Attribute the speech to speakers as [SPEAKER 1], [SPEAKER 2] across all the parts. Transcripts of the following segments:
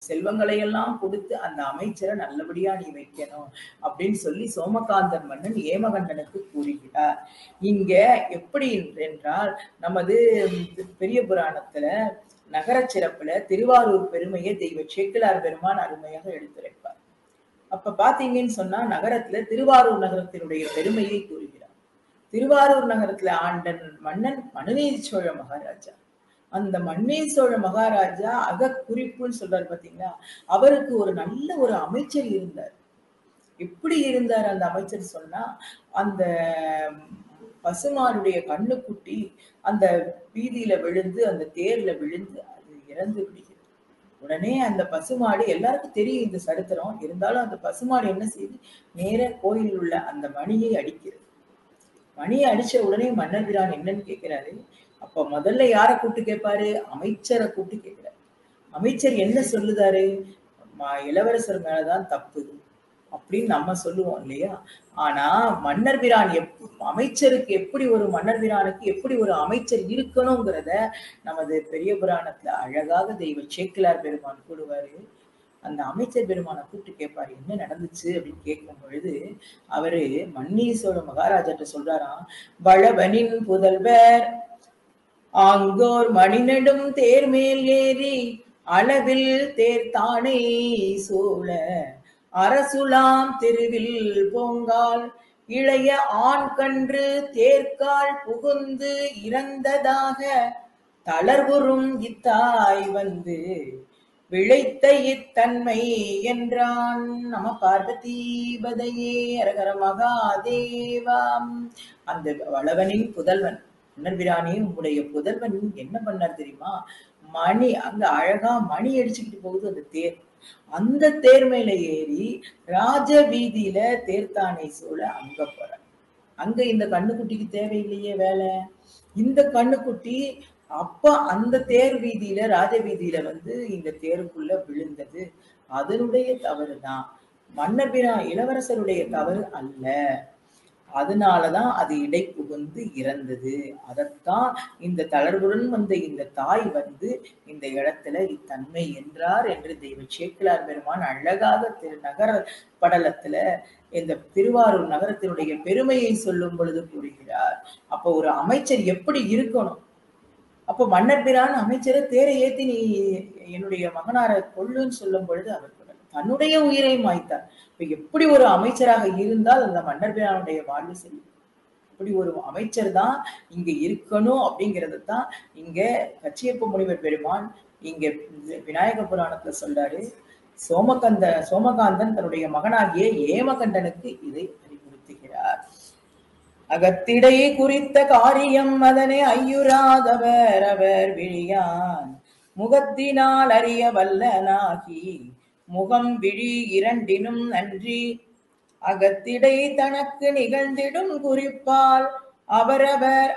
[SPEAKER 1] செல்வங்களை எல்லாம் கொடுத்து அந்த அமைச்சரை நல்லபடியா நீ வைக்கணும் அப்படின்னு சொல்லி சோமகாந்தன் மன்னன் ஏமகண்டனுக்கு கூறுகிறார். இங்க எப்படி என்றால் நமது பெரிய புராணத்துல நகர சிறப்புல திருவாரூர் பெருமையை தெய்வ சேக்கிழார் பெருமான் அருமையாக எடுத்துரைப்பார். அப்ப பாத்தீங்கன்னு சொன்னா நகரத்துல திருவாரூர் நகரத்தினுடைய பெருமையை கூறுகிறார். திருவாரூர் நகரத்துல ஆண்ட மன்னன் மனுநீதி சோழ மகாராஜா. அந்த மன்னிய சோழ மகாராஜா குறிப்புன்னு சொல்றாரு பாத்தீங்களா, அவருக்கு ஒரு நல்ல ஒரு அமைச்சர் இருந்தார். எப்படி இருந்தார் அந்த அமைச்சர் சொன்னா, அந்த பசுமானுடைய கண்ணுக்குட்டி அந்த வீதியில விழுந்து அந்த தேர்ல விழுந்து அது இறந்து விடுகிறது. உடனே அந்த பசுமாடு எல்லாருக்கும் தெரியும் இந்த சரித்திரம், இருந்தாலும் அந்த பசுமாடு என்ன செய்யுது, நேர கோயிலில் உள்ள அந்த மணியை அடிக்கிறது. மணியை அடிச்ச உடனே மன்னர் பிரான் என்னன்னு கேட்கிறாரு. அப்ப முதல்ல யார கூப்பிட்டு கேட்பாரு, அமைச்சரை கூப்பிட்டு கேட்கிறாரு. அமைச்சர் என்ன சொல்லுதாரு, இளவரசர் மேலதான் தப்பு அப்படின்னு நம்ம சொல்லுவோம் இல்லையா. ஆனா மன்னர் பிரான் அமைச்சருக்கு எப்படி ஒரு மன்னர் பிரானுக்கு எப்படி ஒரு அமைச்சர் இருக்கணுங்கிறத நமது பெரிய புராணத்துல அழகாக தெய்வ சேக்கிழார் பெருமான் கூடுவாரு. அந்த அமைச்சர் பெருமானை கூப்பிட்டு கேட்பாரு என்ன நடந்துச்சு அப்படின்னு கேட்கும் பொழுது அவரு மன்னிய சோழ மகாராஜாட்ட சொல்றாராம், வளவனின் புதல்வர் ஆங்கோர் மணிநெடும் தேர்மேல் ஏறி அளவில் தேர்த்தானை சூழ அரசுலாம் திருவில் பொங்கால் இளைய ஆண் கன்று தேர்கால் புகுந்து இறந்ததாக தளர்வுறும் இத்தாய் வந்து விளைத்த இத்தன்மை என்றான். நம பார்வதீபதையே அரகர மகாதேவாம். அந்த வளவனின் புதல்வன் மன்னர் பிரானே உங்களுடைய புதல்வன் என்ன பண்ணார் தெரியுமா, மணி அங்க அழகா மணி அடிச்சுக்கிட்டு போகுது அந்த தேர், அந்த தேர் மேல ஏறி ராஜ வீதியில தேர்த்தானை சூழ அங்க போற. அங்க இந்த கண்ணுக்குட்டிக்கு தேவையில்லையே வேலை, இந்த கண்ணுக்குட்டி அப்ப அந்த தேர் வீதியில ராஜ வீதியில வந்து இந்த தேருக்குள்ள விழுந்தது அதனுடைய தவறுதான், மன்னர் பிரான் இளவரசருடைய தவறு அல்ல. அதனாலதான் அது இடை புகுந்து இறந்தது. அதத்தான் இந்த தளர்வுடன் வந்த இந்த தாய் வந்து இந்த இடத்துல இத்தன்மை என்றார் என்று தெய்வ சேக்கிழார் பெருமான் அழகாக நகர படலத்துல இந்த திருவாரூர் நகரத்தினுடைய பெருமையை சொல்லும் பொழுது கூறுகிறார். அப்ப ஒரு அமைச்சர் எப்படி இருக்கணும், அப்ப மன்னர் பிரான் அமைச்சரை தேரை ஏத்தி நீ என்னுடைய மகனாரை கொள்ளுன்னு சொல்லும் பொழுது அவர் தன்னுடைய உயிரை மாய்த்தார். இப்ப எப்படி ஒரு அமைச்சராக இருந்தால் அந்த மன்னர் பிரானுடைய வாழ்வு செல்லும், இப்படி ஒரு அமைச்சர் தான் இங்க இருக்கணும் அப்படிங்கிறது தான் இங்க கச்சியப்ப முனிவர் பெருமான் இங்க விநாயக புராணத்துல சொல்றாரு. சோமகாந்தன் தன்னுடைய மகனாகிய ஏமகண்டனுக்கு இதை அறிவுறுத்துகிறார். அகத்திடை குறித்த காரியம் அதனை ஐயுறாதவர் அவர் விழியான் முகத்தினால் அறிய வல்லனாகி முகம் விழி இரண்டினும் நன்றி அகத்திடை தனக்கு நிகழ்ந்திடும் குறிப்பால் அவரவர்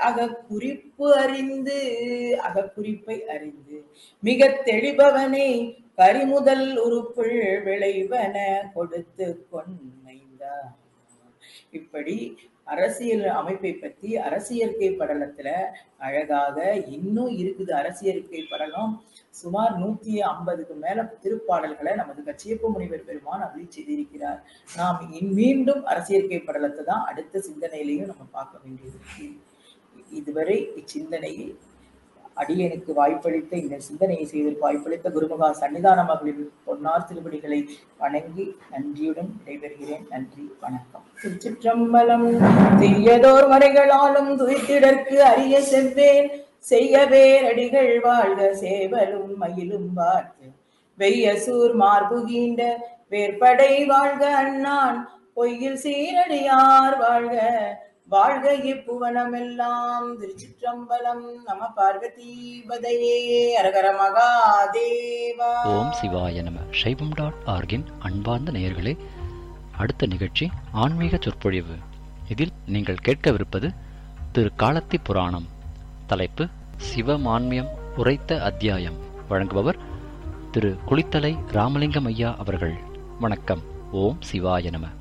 [SPEAKER 1] அகக்குறிப்பை அறிந்து மிக தெளிபவனை கரிமுதல் உறுப்புள் விளைவன கொடுத்து கொண்டார். இப்படி அரசியல் அமைப்பை பத்தி அரசியற்கை படலத்துல அழகாக இன்னும் இருக்குது. அரசியற்கை படலம் சுமார் 150க்கு மேல திருப்பாடல்களை நமது கச்சியப்ப முனிவர் பெருமான் அருளி செய்திருக்கிறார். நாம் மீண்டும் அரசியற்கை படலத்தை தான் அடுத்த சிந்தனையிலையும் நம்ம பார்க்க வேண்டியது. இதுவரை இச்சிந்தனையை அடியனுக்கு வாய்ப்பளித்த இந்த சிந்தனையை செய்வதற்கு வாய்ப்பளித்த குருமகா சன்னிதான மகளிர் பொன்னார் திருவடிகளை வணங்கி நன்றியுடன் விடைபெறுகிறேன். நன்றி, வணக்கம். திருச்சிற்றம்பலம். தீயதோர் மறைகளாலும் துய்த்திடற்கு அரிய செவ்வேன் செய்யவே அடிகள் வாழ்க சேவலும் மயிலும் பார்த்து வெய்யசூர் மார்புகீண்ட வேற்படை வாழ்க அண்ணான் பொய்யில் சீரடியார் வாழ்க வாழ்க இப்புவனமெல்லாம். திருச்சிற்றம்பலம். நம பார்வதீபதையே அரகர மகாதேவா.
[SPEAKER 2] ஓம் சிவாய நம. சைவம்.org-இன் அன்பார்ந்த நேயர்களே, அடுத்த நிகழ்ச்சி ஆன்மீக சொற்பொழிவு. இதில் நீங்கள் கேட்கவிருப்பது திரு காலத்தி புராணம். தலைப்பு சிவமான்மியம் உரைத்த அத்தியாயம். வழங்குபவர் திரு குளித்தலை ராமலிங்கம் ஐயா அவர்கள். வணக்கம். ஓம் சிவாய நம.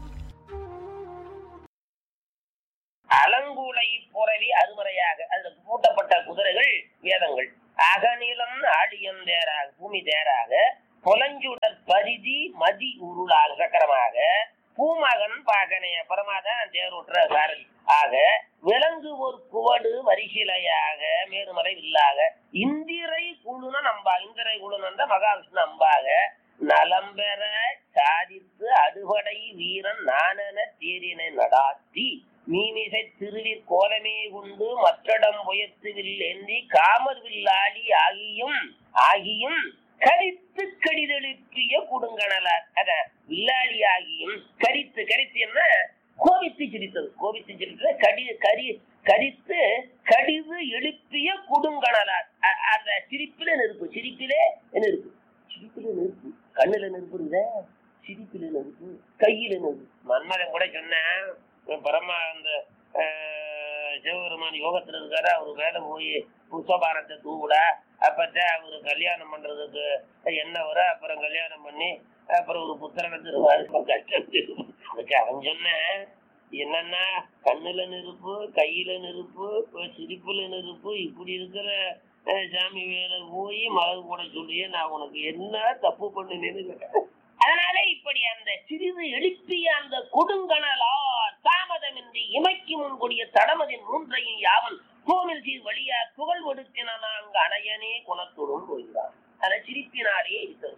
[SPEAKER 3] அலங்குலை புரவி அருமறையாக அதுல பூட்டப்பட்ட குதிரைகள் வேதங்கள் அகநிலம் ஆழியம் தேராக பூமி தேராக புலஞ்சு பரிதி மதி உருளாக சக்கரமாக பூமகன் பாகனைய பரமாதான் தேரோற்ற சாரதி ஆக விலங்கு ஒரு குவடு வரிசிலையாக மேருமலை வில்லாக இந்திரை குழுன நம்பா இந்திரை குழுனந்த மகாவிஷ்ணு அம்பாக நலம்பெற சாதித்து அடுபடை வீரன் நானன தேரினை நடாத்தி மீமிசை திருவிற் கோலமே கொண்டு மற்றடம் புயத்துவில் ஏந்தி காமர் வில்லாளி ஆகியும் கரித்து கடிதெழுப்பிய கொடுங்கணலார் அத வில்லாளி ஆகியும் கரித்து என்ன கோபித்து சிரித்தது கரித்து கடிது எழுப்பிய கொடுங்கணலார் அந்த சிரிப்பிலே நெருப்பு கண்ணுல நெருப்பு இருக்குதே, சிரிப்பில நெருப்பு, கையில நெருப்பு. மன்மதன் கூட சொன்னேன், பரமா அந்த சிவபெருமான் யோகத்துல இருக்காரு, அவரு வேலை போய் புஷ்பபாரத்தை தூவிட, அப்பத்தான் அவரு கல்யாணம் பண்றதுக்கு என்ன வர, அப்புறம் கல்யாணம் பண்ணி அப்புறம் ஒரு புத்திரனை தருவாரு. அதுக்கு அவன் சொன்னேன், என்னன்னா கண்ணுல நெருப்பு, கையில நெருப்பு, சிரிப்புல நெருப்பு, இப்படி இருக்கிற சாமி வேலை போய் மலர் கூட சொல்லியே நான் உனக்கு என்ன தப்பு பண்ணுனேன்னு. அதனால இப்படி அந்த சிறிது எழுப்பிய அந்த கொடுங்கணலா தாமதமின்றி இமைக்கு முன்கூடிய தடமதின் மூன்றையும் யாவன் கோவில் சீர் வழியா புகழ் கொடுத்தினான் அங்கு அணையனே குணத்துடன் போகிறான். அதை சிரிப்பினாலே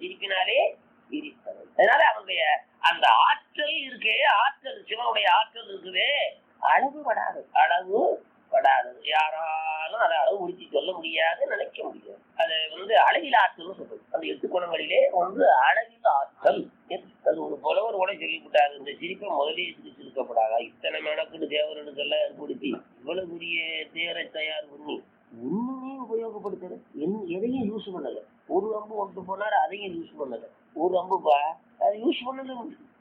[SPEAKER 3] இருக்கிறது. அதனால அவனுடைய அந்த ஆற்றல் இருக்கே, ஆற்றல் சிவனுடைய ஆற்றல் இருக்குதே, அளவு படாதது. யாராலும் அதை அளவு முடிச்சு சொல்ல முடியாது, நினைக்க முடியாது. அது அளவில் ஆற்றல் சொல்றது. அந்த 8 குணங்களிலே அளவில் ஆற்றல். அது ஒரு புலவர் கூட சொல்லிவிட்டாரு, இந்த சிரிப்பை முதலே சிரிச்சிருக்கப்படாதா, இத்தனை மெனக்குடு தேவர்களுக்கெல்லாம் ஏற்படுத்தி இவ்வளவு பெரிய தேரை தயார் பண்ணி ஒண்ணுமே உபயோகப்படுத்தல, எதையும் யூஸ் பண்ணல. ஒரு அம்பு ஒன்று போனாரு, அதையும் யூஸ் பண்ணல. ஒரு அம்புப்பா அதை யூஸ் பண்ணல.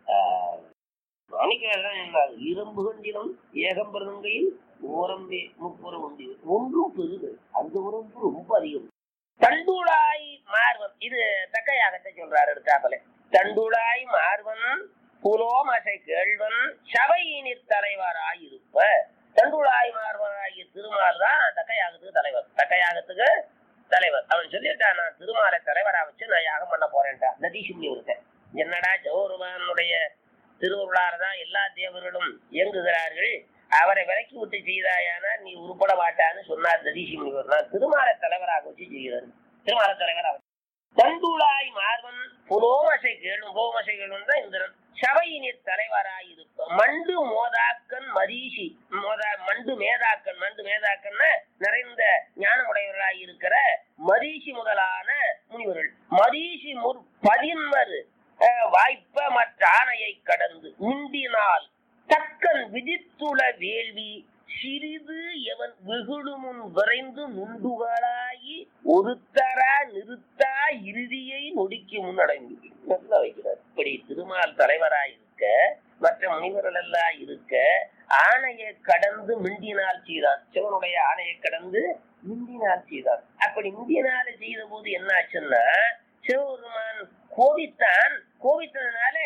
[SPEAKER 3] இரும்பு கண்டினம் ஏகம்பிரதங்கையில் ஓரம்பே முப்புற உண்டு ஒன்றும் பெருது, அந்த உறம்பு ரொம்ப அதிகம். தண்டுளாய் மார்வன், இது தக்கையாகத்தை சொல்றாரு எடுத்தாப்பல. தண்டுளாய் மார்வன் புலோமசை கேள்வன் சபையினிற் தலைவராயிருப்ப. தண்டுளாய் மார்வனாகிய திருமால் தான் தக்கையாகத்துக்கு தலைவர். அவன் சொல்லிட்டான், நான் திருமாலை தலைவரா வச்சு நான் யாகம் பண்ண போறேன்டா. நதீசுமி இருக்கேன். என்னடா ஜவருமானுடைய திருவருளாரதான் எல்லா தேவர்களும் இயங்குகிறார்கள், அவரை விலக்கி விட்டு செய்தாயானா நீ உருப்பட மாட்டான்னு சொன்னார் நதீசி முனிவர். நான் திருமாலை தலைவராக வச்சு செய்கிறார். திருமாலை தலைவராக தண்டுளாய் மார்வன் புலோமசை கேளும் தான் இந்திரன் சபையினிற் தலைவராயிருப்ப. மண்டு மோதாக்கன் மரீஷி மண்டு மேதாக்கன்னா நிறைந்த ஞானமுடையவர்களாயிருக்கிற மரீஷி முதலான முனிவர்கள். மரீஷி பதின்மர் வாய்ப்ப மற்ற ஆணையை கடந்து முண்டினால் தக்கன் விதித்துள வேள்வி சிறிது எவன் வெகுழுமுன் விரைந்து நுண்டுகளாகி ஒருத்தரா நிறுத்தா இறுதியை நொடிக்கு முன்னடங்கி வைக்கிறார். இப்படி திருமால் தலைவராயிருக்க, மற்ற முனிவர்கள் எல்லாம் இருக்க, ஆணையை கடந்து மிண்டினால் செய்தான். சிவனுடைய ஆணையை கடந்து மிண்டினால் செய்தான். அப்படி மிண்டினால செய்த போது என்ன ஆச்சுன்னா, சிவபெருமான் கோபித்ததுனால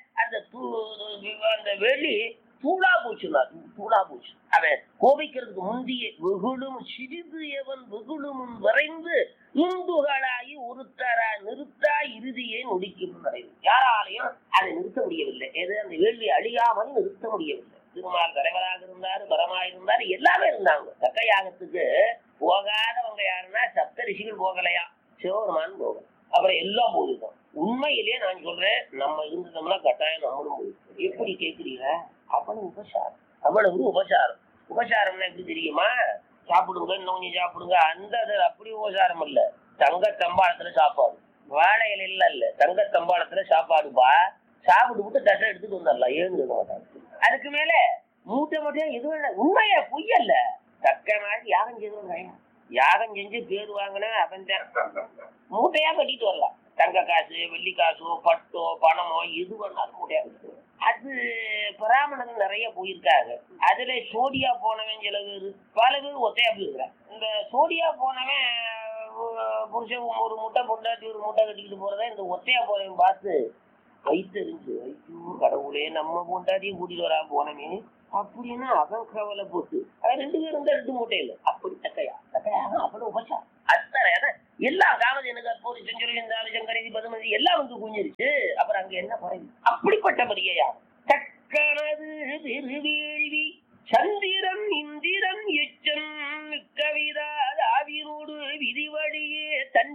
[SPEAKER 3] அந்த வெளி தூளா போச்சு. அவன் கோபிக்கிறதுக்கு முந்திய வெகுளும் சிறிது எவன் வெகுளும் விரைந்து இந்துகளாகி ஒருத்தரா நிறுத்தா இறுதியை நொடிக்கும் நடைவு. யாராலையும் அதை நிறுத்த முடியவில்லை. அந்த வேள்வி அழியாமல் நிறுத்த முடியவில்லை. திருமால் தலைவராக இருந்தாரு, பரமாயிருந்தாரு, எல்லாமே இருந்தாங்க. தக்கையாகத்துக்கு போகாதவங்க யாருன்னா சப்த ரிஷிகள் போகலையா, சிவபெருமான் போகல. அப்புறம் எல்லாம் போயிருக்கோம். உண்மையிலேயே நான் சொல்றேன், நம்ம இருந்தோம்னா கட்டாயம் நம்மளும் போயிருக்கோம். எப்படி கேட்குறீங்க? அவ்வளவு உபசாரம்னா எப்படி தெரியுமா? சாப்பிடுங்க, இன்னும் கொஞ்சம் சாப்பிடுங்க, அந்த அப்படி உபசாரம் இல்ல. தங்க தம்பாளத்துல சாப்பாடு, வாழை இலையில இல்ல, தங்க தம்பாளத்துல சாப்பாடுப்பா. சாப்பிட்டு விட்டு தட்டை எடுத்துட்டு வந்துடலாம், எழுந்து மாட்டாங்க. அதுக்கு மேல மூட்டை மட்டும் இது உண்மையா பொய்யல்ல. தக்க மாதிரி யாகம் செஞ்சு பேர் வாங்கின அவன் மூட்டையா கட்டிட்டு வரலாம். தங்க காசு, வெள்ளி காசோ, பட்டோ, பணமோ எது பண்ணாலும் மூட்டையா கட்டிட்டு வரலாம். அது பிராமணர்கள் நிறைய போயிருக்காங்க. அதுல சோடியா போனவன் சில பேர், பல பேர் ஒத்தையா போயிருக்கிறான். இந்த சோடியா போனவன் புருஷன் ஒரு மூட்டை பொண்டாட்டி ஒரு மூட்டை கட்டிக்கிட்டு போறத இந்த ஒத்தையா போனவன் பார்த்து வைத்தறிஞ்சு, ஐயோ கடவுளே, நம்ம பொண்டாட்டியும் கூட்டிட்டு வரா போனமே அப்படின்னு அவன் கவலை போட்டு 2 பேரும் 2 மூட்டையில. அப்படி தக்கையாக அவ்வளவு உபசாரம். அத்தனை எல்லாம் காமதேனுக்கு அப்போது செஞ்சுரி செங்கரிதி பதுமதி எல்லாம் வந்து குஞ்சிருச்சு. அப்புறம் அங்க என்ன குறைவு? அப்படிப்பட்ட பெரியா தக்கனது திருவேள்வி சந்திரன் இந்திரன் எச்சன் கவிதா ஆவிரோடு விதிவழியே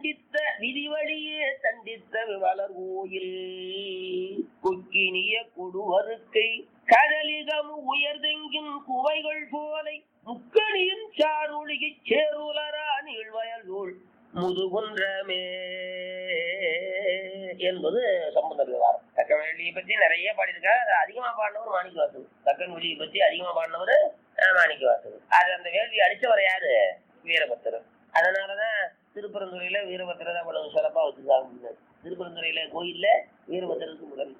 [SPEAKER 3] தண்டித்த வளர் கோயில் கொக்கினிய கொடுவருக்கை கடலிகம் உயர்தெங்கின் குவைகள் போலை முக்கணியின் சாருளிகைச் சேருலரா நீழ்வயல் சூழ் முதுகுன்றமே என்பது சம்பந்தர் விவகாரம். தக்கன் வெளியை பத்தி நிறைய பாடியிருக்காரு. அதிகமா பாடினவர் மாணிக்கவாசகர். தக்கன் வெளியை பத்தி அதிகமா பாடினவர் மாணிக்கவாசகர். அது அந்த வேள்வி அடிச்சவர் யாரு? வீரபத்திரர். அதனாலதான் திருப்பரந்துறையில வீரபத்திரர் அவ்வளவு சிறப்பா வச்சிருக்காங்க. திருப்பரந்துறையில கோயில்ல வீரபத்திரருக்கு முதல்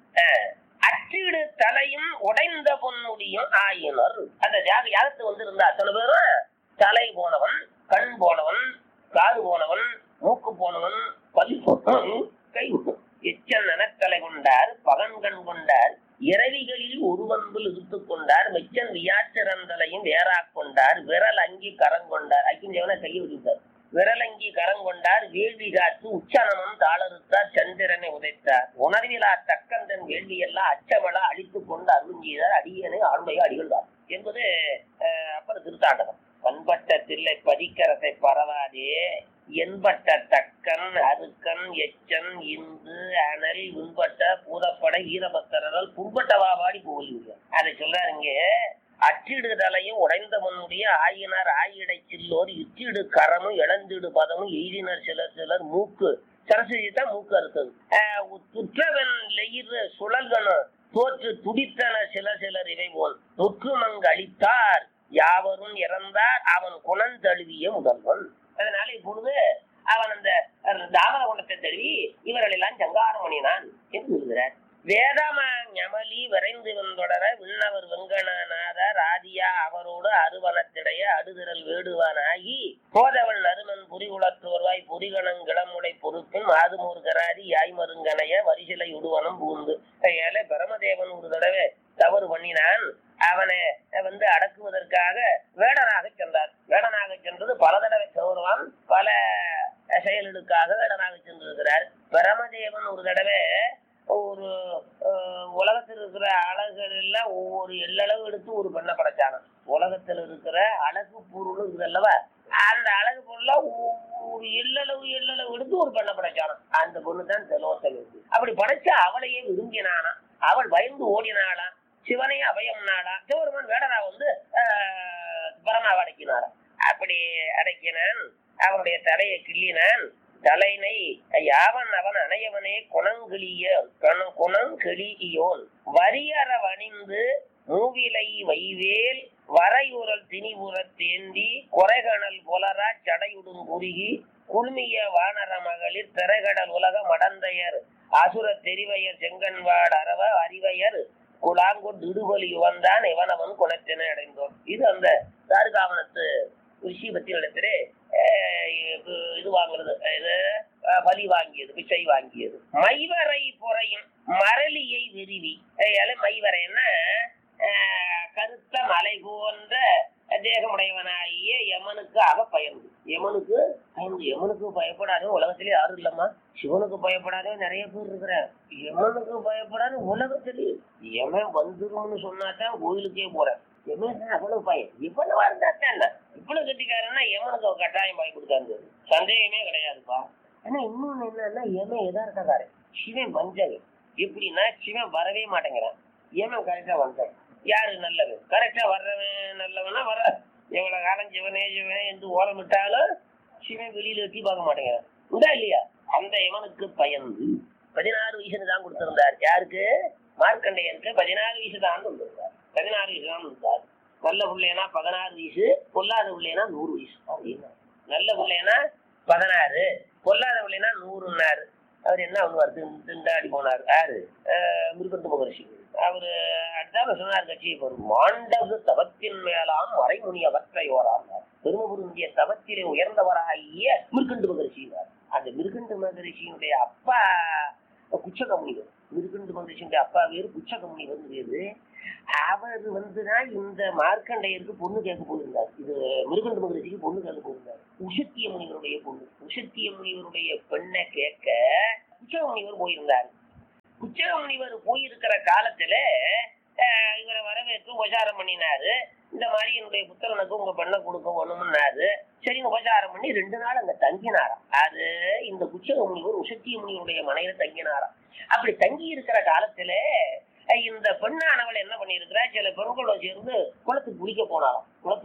[SPEAKER 3] அச்சிடு தலையும் உடைந்த பொன்னுடியும் ஆயினர். அந்த யாகத்து வந்து இருந்த அத்தனை பேரும் தலை போனவன், கண் போனவன், காது போனவன், மூக்கு போனவன், பல் போனவன், கை எச்சன் நனக்கலை கொண்டார், பகன்கண் கொண்டார், இரவிகளில் ஒருவன்பில் இழுத்துக் கொண்டார், மெச்சன் வியாச்சரந்தலையும் வேறா கொண்டார், விரல் அங்கி கரங்கொண்டார். அக்கிஞ்சவன கையை விட்டார். விரலங்கி கரங்கொண்டார், வேள்வி காத்து உச்சனமும் தாளறுத்தார், சந்திரனை உதைத்தார், உணர்விலா தக்கந்தன் வேள்வியெல்லாம் அச்சமலா அழித்துக் கொண்டு அருள் செய்தார், அடியனை ஆளுடைய அடிகள்தான் என்பது அப்புறம் திருத்தாண்டகம். பண்பட்ட தில்லை பதிக்கரசை பரவாதே என்பட்ட தக்கன் அருக்கன் எச்சன் இந்து அனல் உண்பட்ட பூதப்பட வீரபத்திரர்கள் புண்பட்டவா பாடி போலிங்க. அதை சொல்றாருங்க. அச்சிடுதலையும் உடைந்த முன்னுடைய ஆயினார் ஆயிடை சில்லோர் இச்சிடு கரமும் இழந்திடு பதமும் எய்தினர் சிலர் மூக்கு சரஸ்வதிதான் மூக்கு அறுத்தது. துற்றவன் லெயிர் சுழல்கனும் தோற்று துடித்தன சிலர் இவை போல் தொற்றுமங்கு அளித்தார் யாவரும் இறந்தார் அவன் குணந்தழுவிய முதல்வன். அதனால இப்பொழுது அவன் அந்த தாமர குணத்தை தழுவி இவர்களெல்லாம் சங்காரம் பண்ணினான் என்று சொல்கிறார். வேதம ஞமலி விரைந்து வந்தொடர விண்ணவர் வெங்கடநாதர் ஆதியா அவரோடு அருவனத்திடைய அடுதிரல் வேடுவானாகி போதவள் நறுமன் புரிகுளத்தோர்வாய் பொறிகணங் கிளமுடை பொறுப்பின் மாதுமூர் கராதி யாய்மருங்கனைய வரிசிலை உடுவனம் பூந்து ஏழ பிரமதேவன் ஒரு தடவை தவறு பண்ணினான். அவனை வந்து அடக்குவதற்காக வேடனாக சென்றார். வேடனாக சென்றது பல தடவை சௌரவான் பல செயல்களுக்காக வேடனாக சென்றிருக்கிறார். பிரமதேவன் ஒரு தடவை ஒரு உலகத்தில் இருக்கிற அழகுகள் எல்லாம் ஒவ்வொரு எல்லளவு எடுத்து ஒரு பெண்ணை படைச்சாங்க. உலகத்தில் இருக்கிற அழகு பொருள் இருக்குதல்லவா, அந்த அழகு பொருளா ஒரு எல்லளவு எடுத்து ஒரு பெண்ணை படைச்சானா. அந்த பொண்ணு தான் செலவத்தில் இருக்கு. அப்படி படைச்சு அவளையே விரும்பினானா. அவள் பயந்து ஓடினாளா. சிவனையே அபயம் நாளா. சிவருமன் வேடரா வந்து பரமாவை அடக்கினாரா. அப்படி அடக்கினான். அவனுடைய தலையை கிள்ளினான். தலைனை யாவன் அவன் அணையவனே குணங்கெளியோன் வரியற வணிந்து மூவிலை வைவேல் வரையுறல் திணிபுற தேந்தி குறைகணல் புலரா சடையுடும் குறுகி குழுமிய வானர மகளிர் திரைகடல் உலக மடந்தையர் அசுர தெரிவையர் செங்கன்வாடு அரவ அறிவையர் குலாங்கொண்டு இடுபலி வந்தான் இவனவன் குணத்தினை அடைந்தோன். இது அந்த தாருகாவனத்து ரிஷி பத்தி இடத்திலே இது வாங்குறது, இது பலி வாங்கியது, பிச்சை வாங்கியது. மைவரை பொறையும் மரளியை விரிவி. மைவரைன்னா கருத்த மலை போன்ற தேகமுடையவனாகிய யமனுக்கு பயந்து. யமனுக்கு பயப்படாத உலகத்திலே யாரும் இல்லம்மா. சிவனுக்கு பயப்படாத நிறைய பேர் இருக்கிற. யமனுக்கு பயப்படாத உலகத்திலே யமன் வந்துரும்னு சொன்னாதான் கோயிலுக்கே போறேன். அவ்வளவு பயம். இவ்வளவு இருந்தா இவ்வளவு கட்டிக்காரன்னா யமனுக்கு கட்டாயம் பயப்படுத்தாங்க, சந்தேகமே கிடையாதுப்பா. ஆனா இன்னொன்னு என்னன்னா யமன் எதார்த்தக்காரன், சிவன் வஞ்சகன். எப்படின்னா சிவன் வரவே மாட்டேங்கிறான், யமன் கரெக்டா வந்தவன். யாரு நல்லவன்? கரெக்டா வர்றவன் நல்லவனா வர. எவ்வளவு காலம் சிவனே என்று ஓலம் விட்டாலும் சிவன் வெளியில எட்டி பார்க்க மாட்டேங்கிறான். உண்டா இல்லையா? அந்த யமனுக்கு பயந்து 16 வயசுன்னு தான் கொடுத்திருந்தார். யாருக்கு? மார்க்கண்டையனுக்கு 14 வயசு தான் கொடுத்திருந்தார். 14 வயசு தான் கொடுத்தார். நல்ல பிள்ளைனா 16 வயசு, பொல்லாத பிள்ளைனா 100 வயசு. நல்ல பிள்ளைனா 16, பொல்லாத பிள்ளைனா 100ன்னாரு. அவர் என்ன பண்ணுவார்? திண்டாடி போனார். யாரு? மிருகண்டு மகரிஷி. அவரு அடுத்த சொன்னார் கட்சியை மாண்டகு தவத்தின் மேலாம் மறைமுனி அவற்றையோரார். பெருமபுருந்திய தவத்திலே உயர்ந்தவராகிய மிருகண்டு மகரிஷினார். அந்த மிருகண்டு மகரிஷியினுடைய அப்பா குச்சக முனிவர். மிருகண்டு மகரிஷியுடைய அப்பா வேறு, குச்சக முனிவர் வேறு. அவர் வந்துதான் இந்த மார்க்கண்டையருக்கு பொண்ணு கேட்க போயிருந்தார். இது மிருகண்ட மகிழ்ச்சிக்கு பொண்ணு கேட்க போயிருந்தார். உஷத்திய முனிவருடைய பொண்ணு. உஷத்திய முனிவருடைய பெண்ணை கேட்க குச்சக முனிவர் போயிருந்தார். குச்சக முனிவர் போயிருக்கிற காலத்துல இவரை வரவேற்று உபசாரம் பண்ணினாரு. இந்த மாதிரி என்னுடைய புத்திரனுக்கு உங்க பெண்ணை கொடுக்க வேணும்னாரு. சரின்னு உபசாரம் பண்ணி 2 நாள் அங்க தங்கினாராம். அது இந்த குச்சக முனிவர் உஷத்திய முனிவருடைய மனையில தங்கினாராம். அப்படி தங்கி இருக்கிற காலத்துல இந்த பெண்ணானவள் என்ன பண்ணிருக்கிறா, சில பெண்களோட சேர்ந்து குளத்துக்கு குளிக்க போனாலாம்.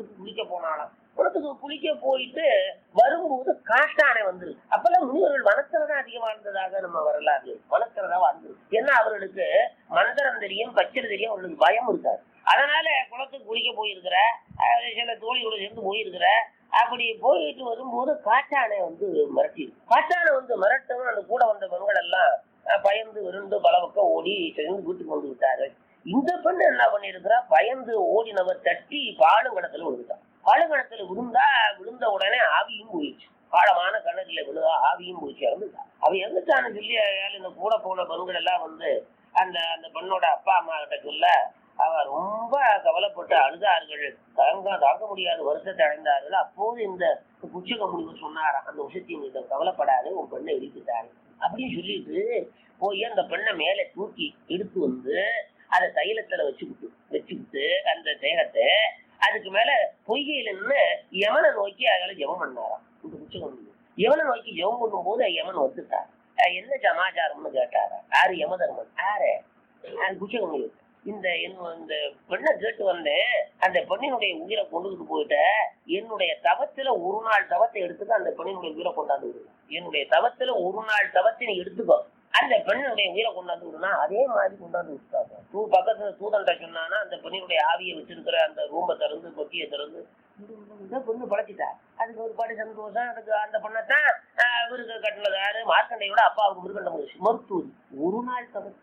[SPEAKER 3] குளத்துக்கு குளிக்க போயிட்டு வரும்போது காஷ்டானை வந்துரு. அப்பெல்லாம் முனிவர்கள் வனத்துலதான் அதிகமா இருந்ததாக நம்ம வரலாறு. வனத்துலதான் வாழ்ந்துருக்கு. ஏன்னா அவர்களுக்கு மந்திரம் தெரியும், பச்சை தெரியும், அவர்களுக்கு பயம் இருக்காது. அதனால குளத்துக்கு குளிக்க போயிருக்கிற சில தோழியோட சேர்ந்து போயிருக்கிற. அப்படி போயிட்டு வரும்போது காட்டானை வந்து மிரட்டிடும். காட்டானை வந்து மிரட்டவும் அந்த கூட வந்த பெண்கள் எல்லாம் பயந்து விருந்து பல பக்கம் ஓடி சேர்ந்து வீட்டுக்கு வந்து விட்டாரு. இந்த பெண்ணு என்ன பண்ணிருக்கிறா, பயந்து ஓடினவர் தட்டி பாலுங்கணத்துல விழுந்துட்டான். பாலுங்கணத்துல விழுந்த உடனே ஆவியும் போயிடுச்சு. ஆழமான கிணறுல விழுதா ஆவியும் போயிடுச்சு, இறந்துட்டான். அவ இறந்துட்டான்னு சொல்லி இந்த கூட போன பெண்கள் எல்லாம் வந்து அந்த அந்த பெண்ணோட அப்பா அம்மா கிட்ட சொல்ல அவ ரொம்ப கவலைப்பட்டு அழுதார்கள். தாங்க முடியாத வருத்தத்தை அடைந்தார்கள். அப்போது இந்த குச்சக முனிவர் சொன்னாராம், அந்த விஷயத்தையும் கவலைப்படாது, உன் பெண்ணை இடித்துட்டாரு அப்படின்னு சொல்லிட்டு போய் அந்த பெண்ணை மேல தூக்கி எடுத்து வந்து அதை தைலத்துல வச்சுக்கிட்டு அந்த தேகத்தை அதுக்கு மேல பொய்கையில நின்று யமனை நோக்கி அதில் ஜெபம் பண்ணாராம். இந்த குச்சக முனிவர் யமனை நோக்கி ஜெபம் பண்ணும் போது யமன் வந்துட்டார். என்ன சமாச்சாரம்னு கேட்டாரா. யாரு? யமதர்மன். யாரு? குச்சக முனிவர். இந்த பெண்ணை கேட்டு வந்தேன், அந்த பெண்ணினுடைய உயிரை கொண்டுகிட்டு போயிட்ட, என்னுடைய தவத்துல ஒரு நாள் தவத்தை எடுத்துக்க, அந்த பெண்ணினுடைய உயிரை கொண்டாந்து விடு. என்னுடைய தவத்துல ஒரு நாள் தவத்தை நீ எடுத்துக்கோ, அந்த பெண்ணினுடைய உயிரை கொண்டாந்து விடுனா அதே மாதிரி கொண்டாந்து விட்டாங்க. பக்கத்துல தூதன்ட்ட சொன்னானா அந்த பெண்ணினுடைய ஆவியை வச்சிருக்கிற அந்த ரூம்பை திறந்து கொத்தியை திறந்து பொண்ணு பழச்சிட்டா. அதுக்கு ஒரு பாடி சந்தோஷம். அதுக்கு அந்த பொண்ணத்தான் இவருக்கு கட்டினதாரு மார்க்கண்டையோட அப்பாவுக்கு மிருகண்ட மகிழ்ச்சி மருத்துவர். ஒரு நாள் தவறு.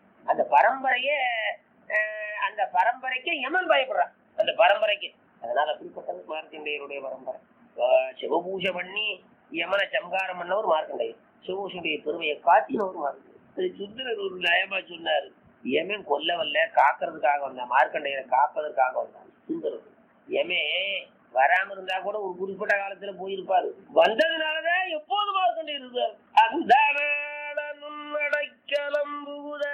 [SPEAKER 3] அந்த பரம்பரைக்கு யமன் பயப்படுறான், அந்த பரம்பரைக்கு. அதனால அப்படிப்பட்டது மார்க்கண்டையருடைய பரம்பரை. சிவபூஜை பண்ணி யமனை சம்காரம் பண்ணவர் மார்க்கண்டையர். சிவபூஷனுடைய பெருமையை காட்டினவர் மார்க்கண்டையர். சுந்தரர் ஒரு நயமா சொன்னாரு, யமன் கொல்லவல்ல, காக்கிறதுக்காக வந்தான், மார்க்கண்டையரை காப்பதற்காக வந்தான் சுந்தரர். யமே வராம இருந்தா கூட ஒரு குறிப்பிட்ட காலத்துல போயிருப்பாரு. வந்ததுனாலதான் எப்போது மார்க்கண்டையர் இருக்காரு. அந்த அடைக்கலம்புத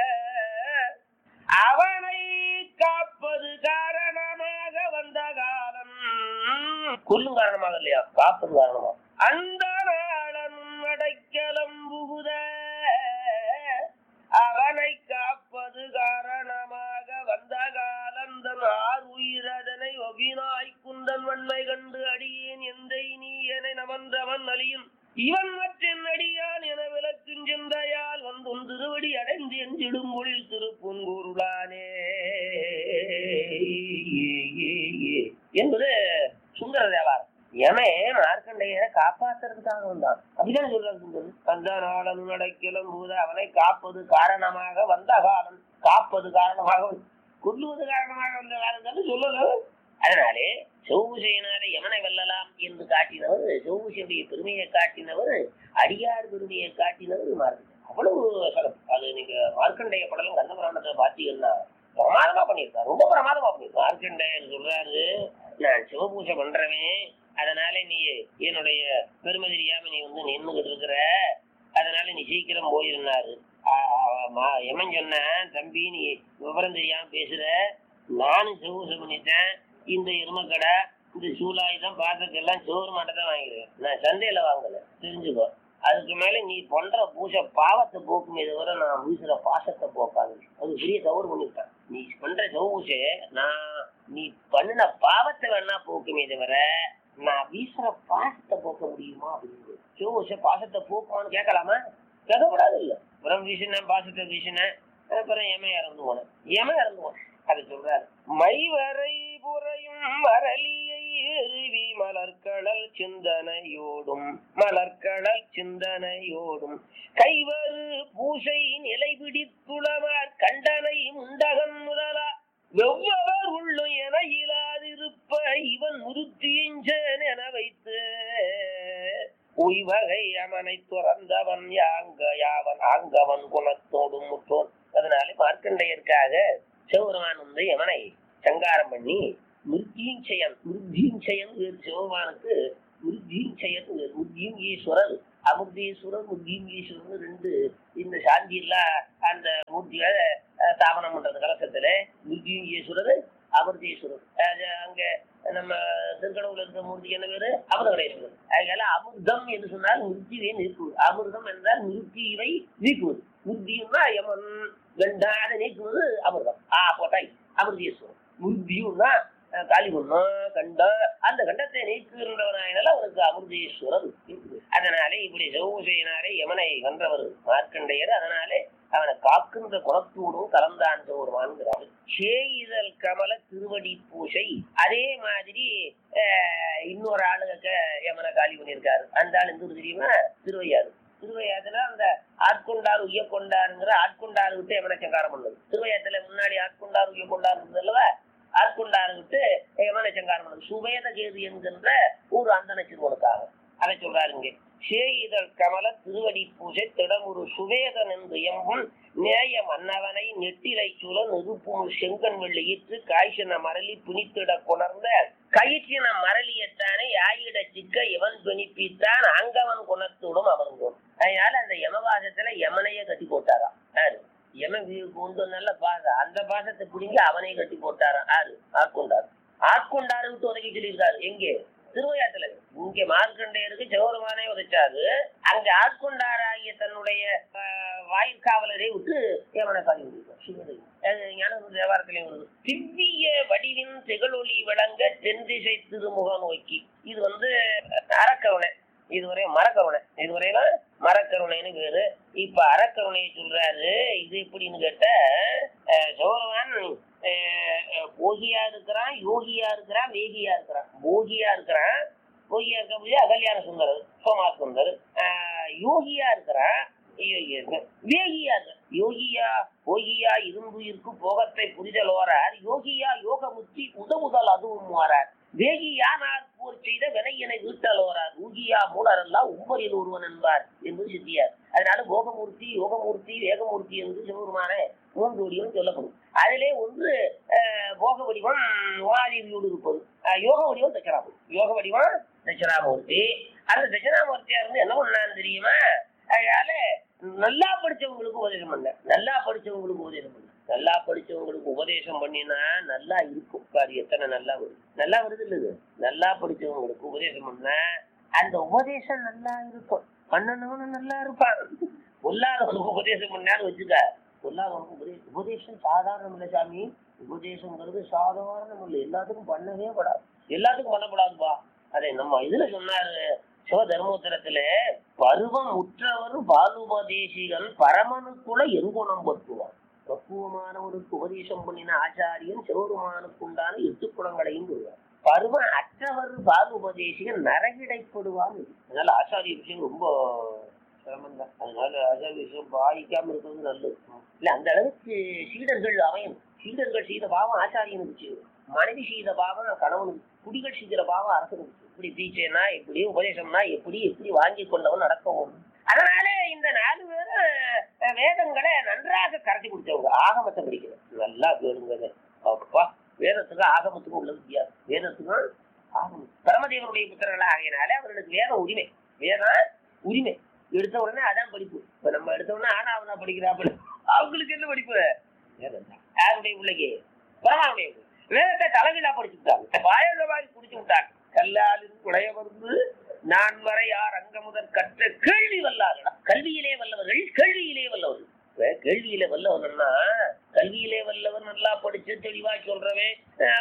[SPEAKER 3] அவனை காப்பது காரணமாக வந்த காலம். கொல்லும் காரணமாக இல்லையா, காப்பது காரணமாக. அந்த நாளன் அடைக்கலம் புகுத அவனை காப்பது காரணமாக வந்த காலந்தன் ஆர் உயிரதனை ஒவினாய் குந்தன் வன்மை கண்டு அடியேன் எந்தை நீ என நமன்றவன் அழியும் இவன் மற்றென் அடியான் என விளக்கும் சிந்தையால் வந்தும் திருவடி அடைந்து எஞ்சிடும் மொழில் திருப்புன்கூருளானே என்பது சுந்தர தேவாரம். யமே மார்க்கண்டையரை காப்பாத்துறதுக்காக வந்தான் அப்படிதான் சொல்றாரு சுந்தர். அந்த நாளன் அடைக்கலம் போது அவனை காப்பது காரணமாக வந்த காலம், காப்பது காரணமாக கொல்லுவது காரணமாக வந்த காலம் தானே சொல்லல. அதனாலே சிவபூசையினால யமனை வெல்லலாம் என்று காட்டினவர், சிவபூசையுடைய பெருமையை காட்டினவர், அடியார் பெருமையை காட்டினவர் மார்க்கண்டேயர். அவ்வளவு சிறப்பு. அது நீங்க மார்க்கண்டேய படலும் கந்தபுராணத்தை பார்த்தீங்கன்னா பிரமாதமா பண்ணியிருக்காரு, ரொம்ப பிரமாதமா பண்ணிருக்காரு. மார்க்கண்டேயர் சொல்றாரு, நான் சிவபூசை பண்றவன், அதனால நீ என்னுடைய பெருமை தெரியாம நீ வந்து நின்றுகிட்டு இருக்கிற, அதனால நீ சீக்கிரம் போயிருந்தாரு. யமன் சொன்ன, தம்பி நீ விவரம் தெரியாம பேசுற, நானும் சிவபூசை பண்ணிட்டேன், இந்த எருமக்கடை இந்த சூலாயுதம் பாத்திரத்தெல்லாம் சோறு மட்டும் தான் வாங்கிடுவேன், நான் சந்தையில வாங்கல, தெரிஞ்சுக்கோ. அதுக்கு மேல நீ பண்ற பூசை பாவத்தை போக்குமே தவிர நான் வீசுற பாசத்தை போக்காது. அது பெரிய தவறு பண்ணிவிட்டான். நீ பண்ற சிவபூசை நீ பண்ணின பாவத்தை வேணா போக்குமே தவிர நான் வீசுற பாசத்தை போக்க முடியுமா அப்படின்னு. சிவபூசை பாசத்தை போக்குவான்னு கேட்கலாமா? கேட்கக்கூடாது. இல்ல புறம் வீசினேன், பாசத்தை வீசினேன், அப்புறம் எம இறந்து போனேன். அது சொல்றாரு, மைவரை புறையும் மரளியை எருவி மலர்கடல் சிந்தனையோடும் கைவரு பூசை நிலை பிடித்துளவார் கண்டனை முண்டகன் முதலா வெவ்வவர் உள்ளும் என இயலாதிருப்ப இவன் முருத்தியஞ்சன் என வைத்து உய்வகை அவனை துறந்தவன் யாவன் ஆங்கவன் குணத்தோடும் முற்றோன். அதனால மார்க்கண்டையருக்காக சிவபெருமான் வந்து யம அமிர்தீஸ்வரர் முர்கீங்கீஸ்வரர் ரெண்டு இந்த சாந்தி எல்லாம் அந்த மூர்த்திகளை ஸ்தாபனம் பண்றது கலசத்துல. முர்கீங்கீஸ்வரர் அமிர்தீஸ்வரர். அங்க நம்ம திருக்கடவுல இருக்கிற மூர்த்திக்கு என்ன பேரு? அமிர்தகடேஸ்வரர். அதனால அமிர்தம் என்று சொன்னால் மிருத்தியை நீக்குவது. அமிர்தம் என்றால் மிருத்தியை நீக்குவது. மிருத்தியும்னா யமன் கண்டாத நீக்குவது அமிர்தம். போட்டாய் அமிர்தீஸ்வரர். மிருத்தியும்னா காளிமண்ணா கண்டா அந்த கண்டத்தை நீக்குகின்றவனால அவனுக்கு அமிர்தீஸ்வரர். அதனாலே இப்படி சிவபூசையினாலே யமனை வென்றவர் மார்க்கண்டையர். அதனாலே அவனை காக்கின்ற குணத்தோடும் கலந்தான் வருவான்கிறார். சேயிதல் கமல திருவடி பூசை. அதே மாதிரி இன்னொரு ஆளுக யமனை காலி பண்ணியிருக்காரு. அந்த ஆள் எந்த தெரியுமா? திருவையாறு. திருவையாத்துல அந்த ஆட்கொண்டார் உய்ய கொண்டாருங்கிற ஆட்கொண்டாரு விட்டு யமனை சங்காரம் பண்ணது. திருவையாத்துல முன்னாடி ஆட்கொண்டார் உய்ய கொண்டாரு இருந்தது அல்லவா? ஆட்கொண்டாரு விட்டு யமனை சங்காரம் பண்ணது சுவேத கேது என்கின்ற ஒரு அந்தன சிறுவனுக்காக. அதை சொல்றாரு இங்கே. சேயிதழ் கமல திருவடி பூஜை திடமுரு சுவேதன் என்று எம்பும் நேய மன்னவனை நெட்டிலை சூழ நெருப்பும் செங்கன் வெள்ளியிற்று காய்ச்சின மரளி புனித்திட கொணர்ந்த கயிற்றின மரளியத்தானே ஆயிட சிக்க எவன் பிணிப்பித்தான் அங்கவன் குணத்தோடும் அவர்ந்தோம். அதனால அந்த யமவாசத்துல யமனையே கட்டி போட்டாராம். யாரு? யமன் கொண்டு நல்ல பாசம், அந்த பாசத்தை பிடிங்கி அவனை கட்டி போட்டாராம். யாரு? ஆட்கொண்டார். ஆட்கொண்டாரு விட்டு உதவி சொல்லியிருக்காரு. எங்கே? திருவையாத்துல. இங்க மார்க்கண்டையருக்கு சிவபெருமானே உதைச்சாரு. அங்க ஆட்கொண்டாராகிய தன்னுடைய வாயிற்காவலரை விட்டு யமனை காலி ஞான தேவாரத்திலையும் வருது. திவ்ய வடிவின் திகழொளி விளங்க தென்திசை திருமுக நோக்கி. இது அறக்கருணை. இதுவரை மரக்கருணை. இதுவரையில மரக்கருணைன்னு பேரு. இப்ப அறக்கருணையை சொல்றாரு. இது எப்படின்னு கேட்ட சிவபெருமான் போகியா இருக்கிறான், யோகியா இருக்கிறான், வேகியா இருக்கிறான். போகியா இருக்கிறான். போகியா இருக்க அகல்யான சுந்தரர் சோமா சுந்தர். யோகியா இருக்கிறான், வேகியா இருக்க. யோகியா போகியா இருந்துயிருக்கு போகத்தை புரிதல் ஓரார். யோகியா யோகமுத்தி உதவுதல் அதுவும் ஓரார். வேகியானார் போர் செய்த வினையினை வீட்டல் ஓரார். ஊகியா மூலரெல்லாம் உம்பரில் ஒருவன் என்பார் என்று சித்தியார். அதனால போகமூர்த்தி, யோகமூர்த்தி, வேகமூர்த்தி என்று சிவபெருமான மூன்று வடிவம் சொல்லப்படும். அதிலே ஒன்று போக வடிவம் உமாதேவியோடு இருப்பது. யோக வடிவம் தட்சணாமூர்த்தி. யோக வடிவம் தட்சணாமூர்த்தி. அந்த தட்சணாமூர்த்தியா இருந்து என்ன பண்ணான்னு தெரியுமா? அதனால நல்லா படிச்சவங்களுக்கு உபதேசம் பண்ண. நல்லா படிச்சவங்களுக்கு உபதேசம் பண்ண. நல்லா படிச்சவங்களுக்கு உபதேசம் பண்ணினா நல்லா இருக்கும். பாரு எத்தனை நல்லா வருது. நல்லா வருது இல்லது? நல்லா படிச்சவங்களுக்கு உபதேசம் பண்ண அந்த உபதேசம் நல்லா இருக்கும். பண்ணனவனு நல்லா இருப்பான். பொல்லாதவனுக்கு உபதேசம் பண்ணான்னு வச்சுக்க. பொல்லாதவனுக்கு உபதேசம் சாதாரணம் இல்லை சாமி. உபதேசங்கிறது சாதாரணம் இல்லை. எல்லாத்துக்கும் பண்ணவே படாது. எல்லாத்துக்கும் பண்ணப்படாதுப்பா. அதை நம்ம இதுல சொன்னாரு சிவ தர்மோத்தரத்துல, பருவம் உற்றவர் பாலுபதேசிகன் பரமனுக்குள்ள எங்குணம் பற்றுவான். பக்குவமானவருக்கு உபதேசம் பண்ணின ஆச்சாரியன் சிவபெருமானுக்கு உண்டான 8 குணங்களையும் சொல்வார். பருவம் அற்றவர் பாலுபதேசிகன் நரகிடைப்படுவான். அதனால ஆச்சாரிய விஷயம் ரொம்ப சிரமம் தான். அதனால ஆச்சாரிய விஷயம் பாதிக்காம இருக்கிறது நல்லது. இல்ல அந்த அளவுக்கு சீடர்கள் அமையும். சீடர்கள் செய்த பாவம் ஆச்சாரியனுக்கு செய்யும். மனைவி செய்த பாவம் கணவனுக்கு, குடிகள் செய்கிற பாவம் அரசனுக்கு. இப்படி தீச்சைனா எப்படி, உபதேசம்னா எப்படி, எப்படி வாங்கி கொண்டவன் நடக்கவும். அதனால இந்த 4 பேரும் வேதங்களை நன்றாக கரைச்சி குடிச்சவங்க. ஆகமத்தை படிக்கணும். நல்லா கேளுங்க. அப்பா வேதத்துக்கும் ஆகமத்துக்கும் உள்ள வித்தியாசம். வேதத்துக்கும் ஆகமம். பரமதேவனுடைய புத்திரர்களா ஆகையினால அவர்களுக்கு வேத உரிமை. வேதம் உரிமை. எடுத்த உடனே அதான் படிப்பு. இப்ப நம்ம எடுத்த உடனே ஆனாவதா படிக்கிறாப்ப அவங்களுக்கு என்ன படிப்பு? வேதம் தான். யாருடைய பிள்ளைக்கு? பரமாவுடைய. வேதத்தை தலைவிழா படிச்சுட்டாங்க. வாயவாய் குடிச்சு விட்டாங்க. கல்லாலின் குழைய வந்து நான் வரை யார் அங்க முதல் கற்ற கேள்வி வல்லார்களா. கல்வியிலே வல்லவர்கள், கேள்வியிலே வல்லவர்கள். கேள்வியில வல்லவர்கள்னா கல்வியிலே வல்லவர் நல்லா படிச்சு தெளிவா சொல்றவன்,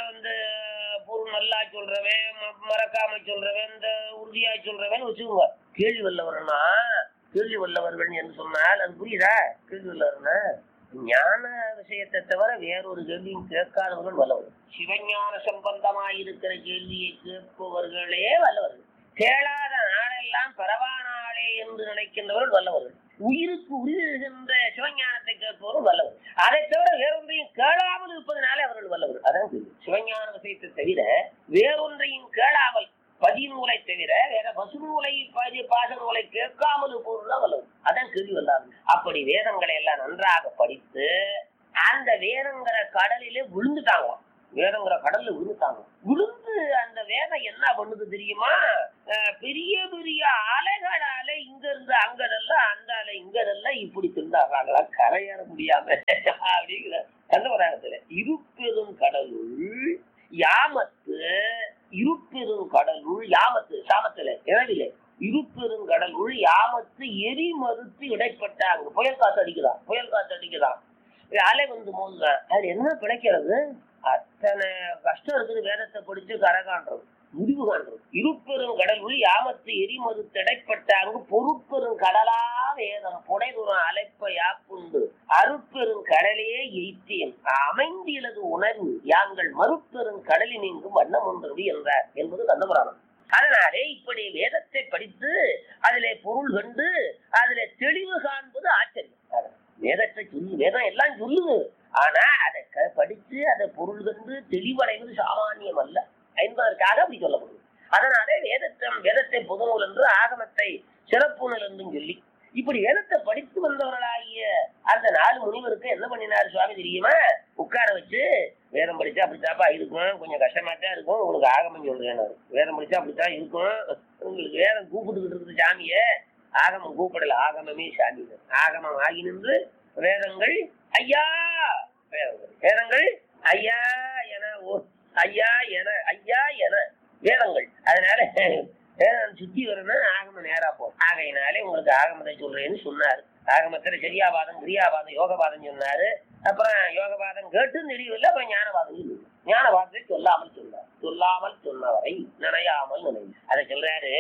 [SPEAKER 3] பொருள் நல்லா சொல்றவன், மறக்காம சொல்றவன், இந்த உறுதியா சொல்றவன் வச்சுக்குவார். கேள்வி வல்லவர்னா கேள்வி வல்லவர்கள் என்று சொன்னால் அது புரியுதா? கேள்வி வல்லவர்னா ஞான விஷயத்தை தவிர வேறொரு கேள்வியும் கேட்காதவர்கள் வல்லவர்கள். சிவஞான சம்பந்தமாயிருக்கிற கேள்வியை கேட்பவர்களே வல்லவர்கள். கேளாத நாளெல்லாம் பரவானாளே என்று நினைக்கின்றவர்கள் வல்லவர்கள். உயிருக்கு உயிர்கின்ற சிவஞானத்தை கேட்பவர்கள் வல்லவர்கள். அதை தவிர வேறொன்றையும் கேளாமல் இருப்பதனாலே அவர்கள் வல்லவர்கள். அதான் சிவஞான விஷயத்தை தவிர வேறொன்றையும் கேளாமல், பதிநூலை தவிர வேற பசுநூலை பாச நூலை கேட்காமல் இருப்பவர்கள் வல்லவர்கள். அதான் கேள்வி வல்லாது. அப்படி வேதங்களை எல்லாம் நன்றாக படித்து அந்த வேதங்கிற கடலிலே விழுந்துட்டாங்க. வேதங்கிற கடல்ல விழுந்துட்டாங்க. விழுந்து அந்த வேதம் என்ன பண்ணுது தெரியுமா? பெரிய பெரிய அலைகளால இங்க இருந்து அங்கதெல்லாம் அந்த அலை இங்கதெல்லாம் இப்படி திண்டாடுறாங்களா கரையேற முடியாம அப்படிங்கிற கந்தவராகத்துல இருப்பெரும் கடலுள் யாமத்து இருப்பெரும் கடலுள் யாமத்து சாமத்துல இரவிலே இருப்பெரும் கடலுள் யாமத்து எரி மறுத்து இடைப்பட்டாங்க. புயல் காத்து அடிக்குதான் அலை வந்து மோதுதான். அது என்ன பிழைக்கிறது? அத்தனை கஷ்டம் இருக்குது. வேதத்தை படிச்சு கரை காண்றது, முடிவு காண்றது. இருப்பெரும் கடலுள் யாமத்து எரி மறுத்து இடைப்பட்டாங்க பொறுப்பெரும் கடலா வேதம் புடைதுறம் அலைப்ப யாப்புண்டு அருப்பெரும் கடலே எய்த்தேன் அமைந்திலது உணர்வு யாங்கள் மறுப்பெரும் கடலில் நீங்கும் வண்ணம் ஒன்றது என்றார் என்பது கந்தபுராணம். அதனாலே இப்படி வேதத்தை படித்து அதிலே பொருள் கண்டு அதிலே தெளிவு காண்பது ஆச்சரியம். வேதத்தை சொல்லு, வேதம் எல்லாம் சொல்லுது. ஆனா அதை படிச்சு அதை பொருள் கண்டு தெளிவடைவது சாமானியம் அல்ல என்பதற்காக அப்படி சொல்லப்படுது. அதனாலே வேதத்தை புதுநூல் என்று ஆகமத்தை சிறப்பு நூல் என்றும் சொல்லி இப்படி வேதத்தை படித்து வந்தவர்களாகிய அந்த 4 முனிவருக்கு என்ன பண்ணினார் சுவாமி தெரியுமா? உட்கார வச்சு வேதம் படிச்சா அப்படித்தாப்பா இருக்கும், கொஞ்சம் கஷ்டமாத்தான் இருக்கும், உங்களுக்கு ஆகமம் சொல்றேன். வேதம் படிச்சா அப்படித்தான் இருக்கும், உங்களுக்கு வேதம் கூப்பிட்டுக்கிட்டு இருக்குது சாமிய, ஆகமம் கூப்பிடல, ஆகமமே சாமி. ஆகமம் ஆகி நின்று வேதங்கள் ஐயா, வேதங்கள் ஐயா என ஐயா என வேதங்கள். அதனால சுத்தி வரணும், ஆகமம் நேரா போகும். ஆகையினாலே உங்களுக்கு ஆகமத்தை சொல்றேன்னு சொன்னாரு. ஆகமத்துல சரியாபாதம் கிரியாபாதம் யோகபாதம் சொன்னாரு. அப்புறம் யோகபாதம் கேட்டு தெரியவில்லை. அப்புறம் ஞானபாதத்தை சொல்லாமல் சொன்னவரை நினையாமல் நினை. அதை சொல்றாரு.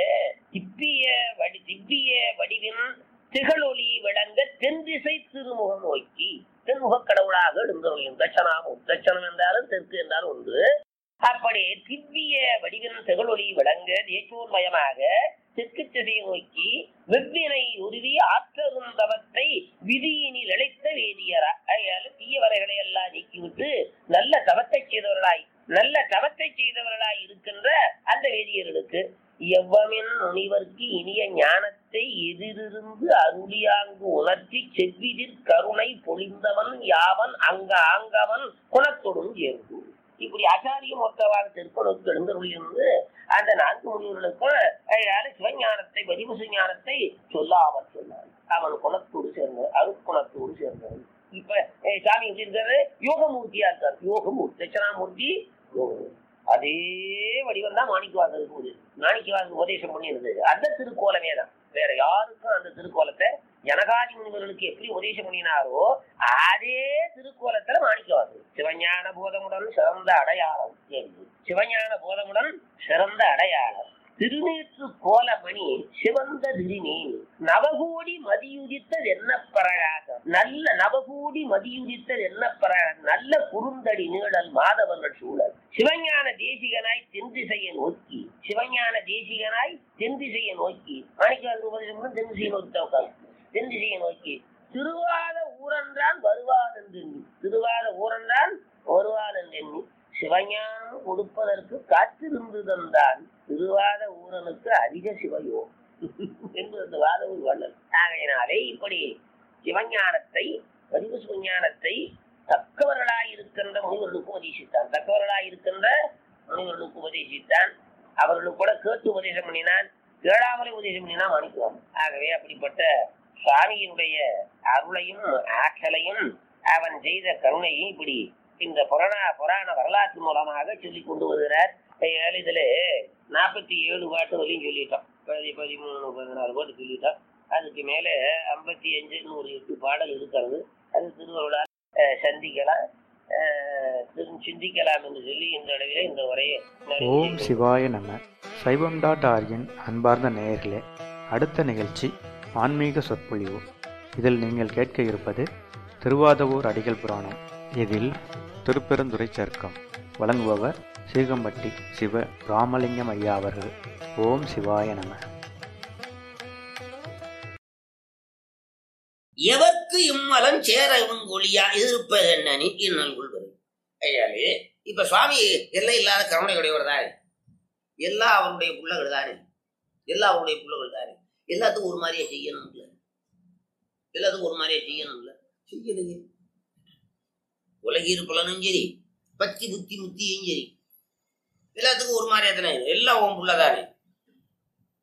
[SPEAKER 3] திவ்ய வடிவின் திகழொலி விளங்க தென் திசை திருமுகம் நோக்கி தென்முக கடவுளாக எழுந்தொழியும். தட்சணம் என்றாலும் தெற்கு என்றாலும் ஒன்று. அப்படி திவ்ய வடிவின் திகழொலி விளங்க தேசோன்மயமாக தெற்கு திசையை நோக்கி வெவ்வினை உருவி ஆற்றருந்தவத்தை விதியினில் இழைத்த வேதியரா. அதனால தீயவரைகளை எல்லாம் நீக்கிவிட்டு நல்ல தவத்தை செய்தவர்களாய் இருக்கின்ற அந்த வேதியர்களுக்கு எவ்வமின் முனிவர்க்கு இனிய ஞானத்தை எதிரிருந்து அருளியாங்கு உணர்த்தி செவ்விதிர் கருணை பொழிந்தவன் யாவன் ஆங்கவன் குணத்தொடும் சேர்ந்து. இப்படி ஆச்சாரியம் ஒத்தவாக திருப்பனுக்கு எழுந்தருளிருந்து அந்த 4 முனிவர்களுக்கும் சிவஞானத்தை பதிவு ஞானத்தை சொல்லாமல் சொன்னான். அவன் குணத்தோடு சேர்ந்தவன், அருக்குணத்தோடு சேர்ந்தவன். இப்ப சாமி எப்படி இருக்காரு? யோகமூர்த்தியா இருக்காரு. யோகமூர்த்தி தட்சணாமூர்த்தி யோகமூர்த்தி. அதே வடிவம் தான் மாணிக்கவாசகர் உபதேசம் பண்ணிருந்தது. அந்த திருக்கோலமே தான். வேற யாருக்கும் அந்த திருக்கோலத்தை ஜனகாதி முனிவர்களுக்கு எப்படி உபதேசம் பண்ணினாரோ அதே திருக்கோலத்துல மாணிக்கவாசகர் சிவஞான போதமுடன் சிறந்த அடையாளம் திருநீற்று கோலமணி சிவந்த திருநீர் நவகோடி மதியுதித்தது என்ன பிரகாசம் நவகோடி மதியுதித்தது என்ன பிரகாசம் நல்ல குறுந்தடி நீழல் மாதவர்கள் சூழல் சிவஞான தேசிகனாய் தென் திசையை நோக்கி மாணிக்கவாசகர் உபதேசம் தென் திசையை நோக்கி உட்கார். தென் திசையை நோக்கி திருவாத ஊரன்றான் வருவான் என்றெண்ணி சிவஞானம் கொடுப்பதற்கு காத்திருந்து தந்தான் திருவாத ஊரனுக்கு அதிக சிவயோகம் என்பது வாதவூர் வள்ளல். ஆகையினாலே இப்படி சிவஞானத்தை பதிவு சிவஞானத்தை தக்கவர்களாயிருக்கின்ற முனிவர்களுக்கு உபதேசித்தான். அவர்களுக்கு கூட கேட்டு உபதேசம் பண்ணினான், கேளாமலே உபதேசம் பண்ணினா மாணிக்குவான். ஆகவே அப்படிப்பட்ட சுவாமியினுடைய அருளையும் ஆற்றலையும் அவன் செய்த கருணையும் இப்படி இந்த புராண வரலாற்று மூலமாக சொல்லி கொண்டு வருகிறார். இதுல 47 பாட்டு வரையும் சொல்லிட்டோம். 13, 14 பாட்டு சொல்லிட்டோம். அதுக்கு மேல 55, 108 பாடல் இருக்கிறது. அது திருவருளால் சிந்திக்கலாம் என்று சொல்லி இந்த அளவிலே இந்த உரையை.
[SPEAKER 4] ஓம் சிவாய நம. சைவம்.org அன்பார்ந்த நேயர்களே, அடுத்த நிகழ்ச்சி ஆன்மீக சொற்பொழிவு. இதில் நீங்கள் கேட்க இருப்பது திருவாதவூர் அடிகள் புராணம். இதில் திருப்பெருந்துறை சர்க்கம் வழங்குபவர் சீகம்பட்டி சிவ ராமலிங்கம் ஐயா அவர்கள். ஓம் சிவாய நம.
[SPEAKER 3] எவர்க்கு இம்மலம் சேரவும் ஒளியா எதிர்ப்பது என்னன்னு இன்னல் கொள்வது. ஐயாவே இப்ப சுவாமி எல்லை இல்லாத கருணை உடையவர் தானே, எல்லாம் அவருடைய புள்ளகள் தானே, எல்லாத்துக்கும் ஒரு மாதிரியே செய்யணும் செய்யலையே. உலகீர் புலனும் சரி, பத்தி புத்தி முத்தியும் சரி, எல்லாத்துக்கும் ஒரு மாதிரியா தானே, எல்லாம் உன் புள்ளதானே.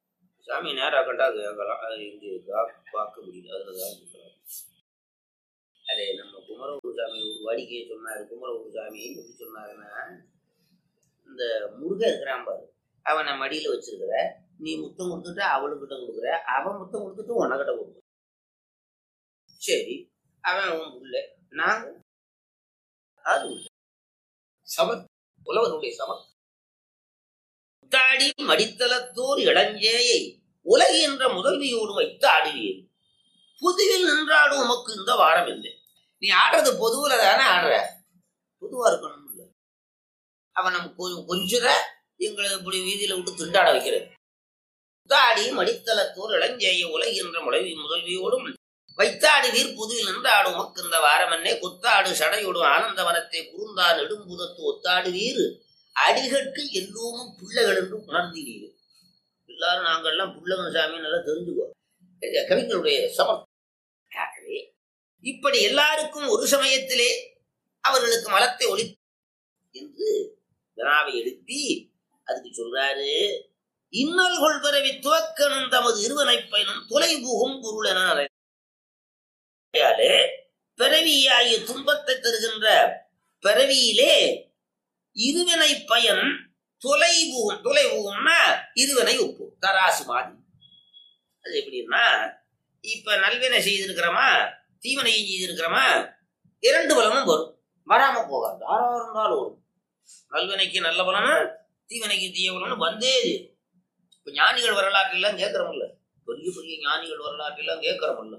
[SPEAKER 5] சாமி நேராக கண்டா கேட்கலாம், அது இங்கே பார்க்க முடியல. அதுலதான் இருக்கிறார். அதே நம்ம குமரகுரு சாமி ஒரு வாடிக்கையை சொன்னார். குமரகுரு சாமி எப்படி சொன்னாருன்னா, இந்த முருகன் இருக்கிறான் பாரு, அவனை மடியில வச்சிருக்கிற, நீ முத்தம் கொடுத்துட்டு அவளுக்கிட்ட கொடுக்குற, அவன் முத்தம் கொடுத்துட்டு உனக்கிட்ட கொடுக்குற. சரி, அவன் உன் உள்ள, நாங்க அது சமர், புலவனுடைய சமர். தாடி மடித்தளத்தோர் இளஞ்சேயை உலகு என்ற முதல்வியோடு வைத்து ஆடுவீர், புதுவில் நின்றாடும் உமக்கு இந்த வாரம் இல்லை. நீ ஆடுறது பொதுவுல தானே ஆடுற, பொதுவா இருக்கணும் இல்ல. அவன் நம்ம கொஞ்சுற, எங்களை இப்படி வீதியில விட்டு திண்டாட வைக்கிறது. தாடி மடித்தளத்தோர் இளஞ்சேய உலகு என்ற முதல்வியோடும் வைத்தாடுவீர், புதுவில் நின்றாடும் உமக்கு இந்த வாரம் என்னே. கொத்தாடு சடையோடும் ஆனந்தவனத்தை குறுந்தான் நெடும்புதத்து ஒத்தாடுவீர், அடிகட்கு எல்லோரும் பிள்ளைகள் என்று உணர்ந்தீர்கள். எல்லாரும் நாங்கள்லாம் பிள்ளைகள் சாமி நல்லா தெரிஞ்சுக்கோ, கவிஞருடைய சமம். இப்படி எல்லாருக்கும் ஒரு சமயத்திலே அவர்களுக்கு மலத்தை ஒளி என்று வினாவை எழுப்பி அதுக்கு சொல்றாரு, இன்னல் கொள் பிறவி துவக்கணும் தமது இருவனை பயனும் தொலை புகும் பொருள் என பிறவியாகிய துன்பத்தை தருகின்ற பிறவியிலே இருவினை பயன் தொலைபுகும். தொலைபுகும்னா இருவினை ஒப்பு, தராசு மாதிரி. அது எப்படின்னா, இப்ப நல்வினை செய்திருக்கிறோமா, தீவினையும் செய்திருக்கிறோமா, இரண்டு பலனும் வரும், வராம போகாது. யாரா இருந்தாலும் வரும். நல்வினைக்கு நல்ல பலனும் தீவினைக்கு தீய பலனும் வந்தே. இப்ப ஞானிகள் வரலாற்று எல்லாம் கேட்கிறோம்ல, பெரிய பெரிய ஞானிகள் வரலாற்று எல்லாம் கேட்கிறோம்ல.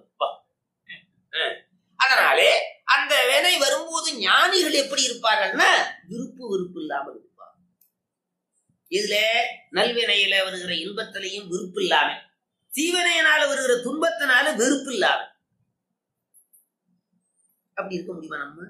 [SPEAKER 5] அதனாலே அந்த வினை வரும்போது ஞானிகள் எப்படி இருப்பார்கள்னா, விருப்பு இல்லாமல் இருப்பார். இதுல நல்வினையில வருகிற இன்பத்திலையும் விருப்பு இல்லாம, தீவினையினால வருகிற துன்பத்தினால வெறுப்பு இல்லாம அப்படி இருக்க முடியுமா? நம்ம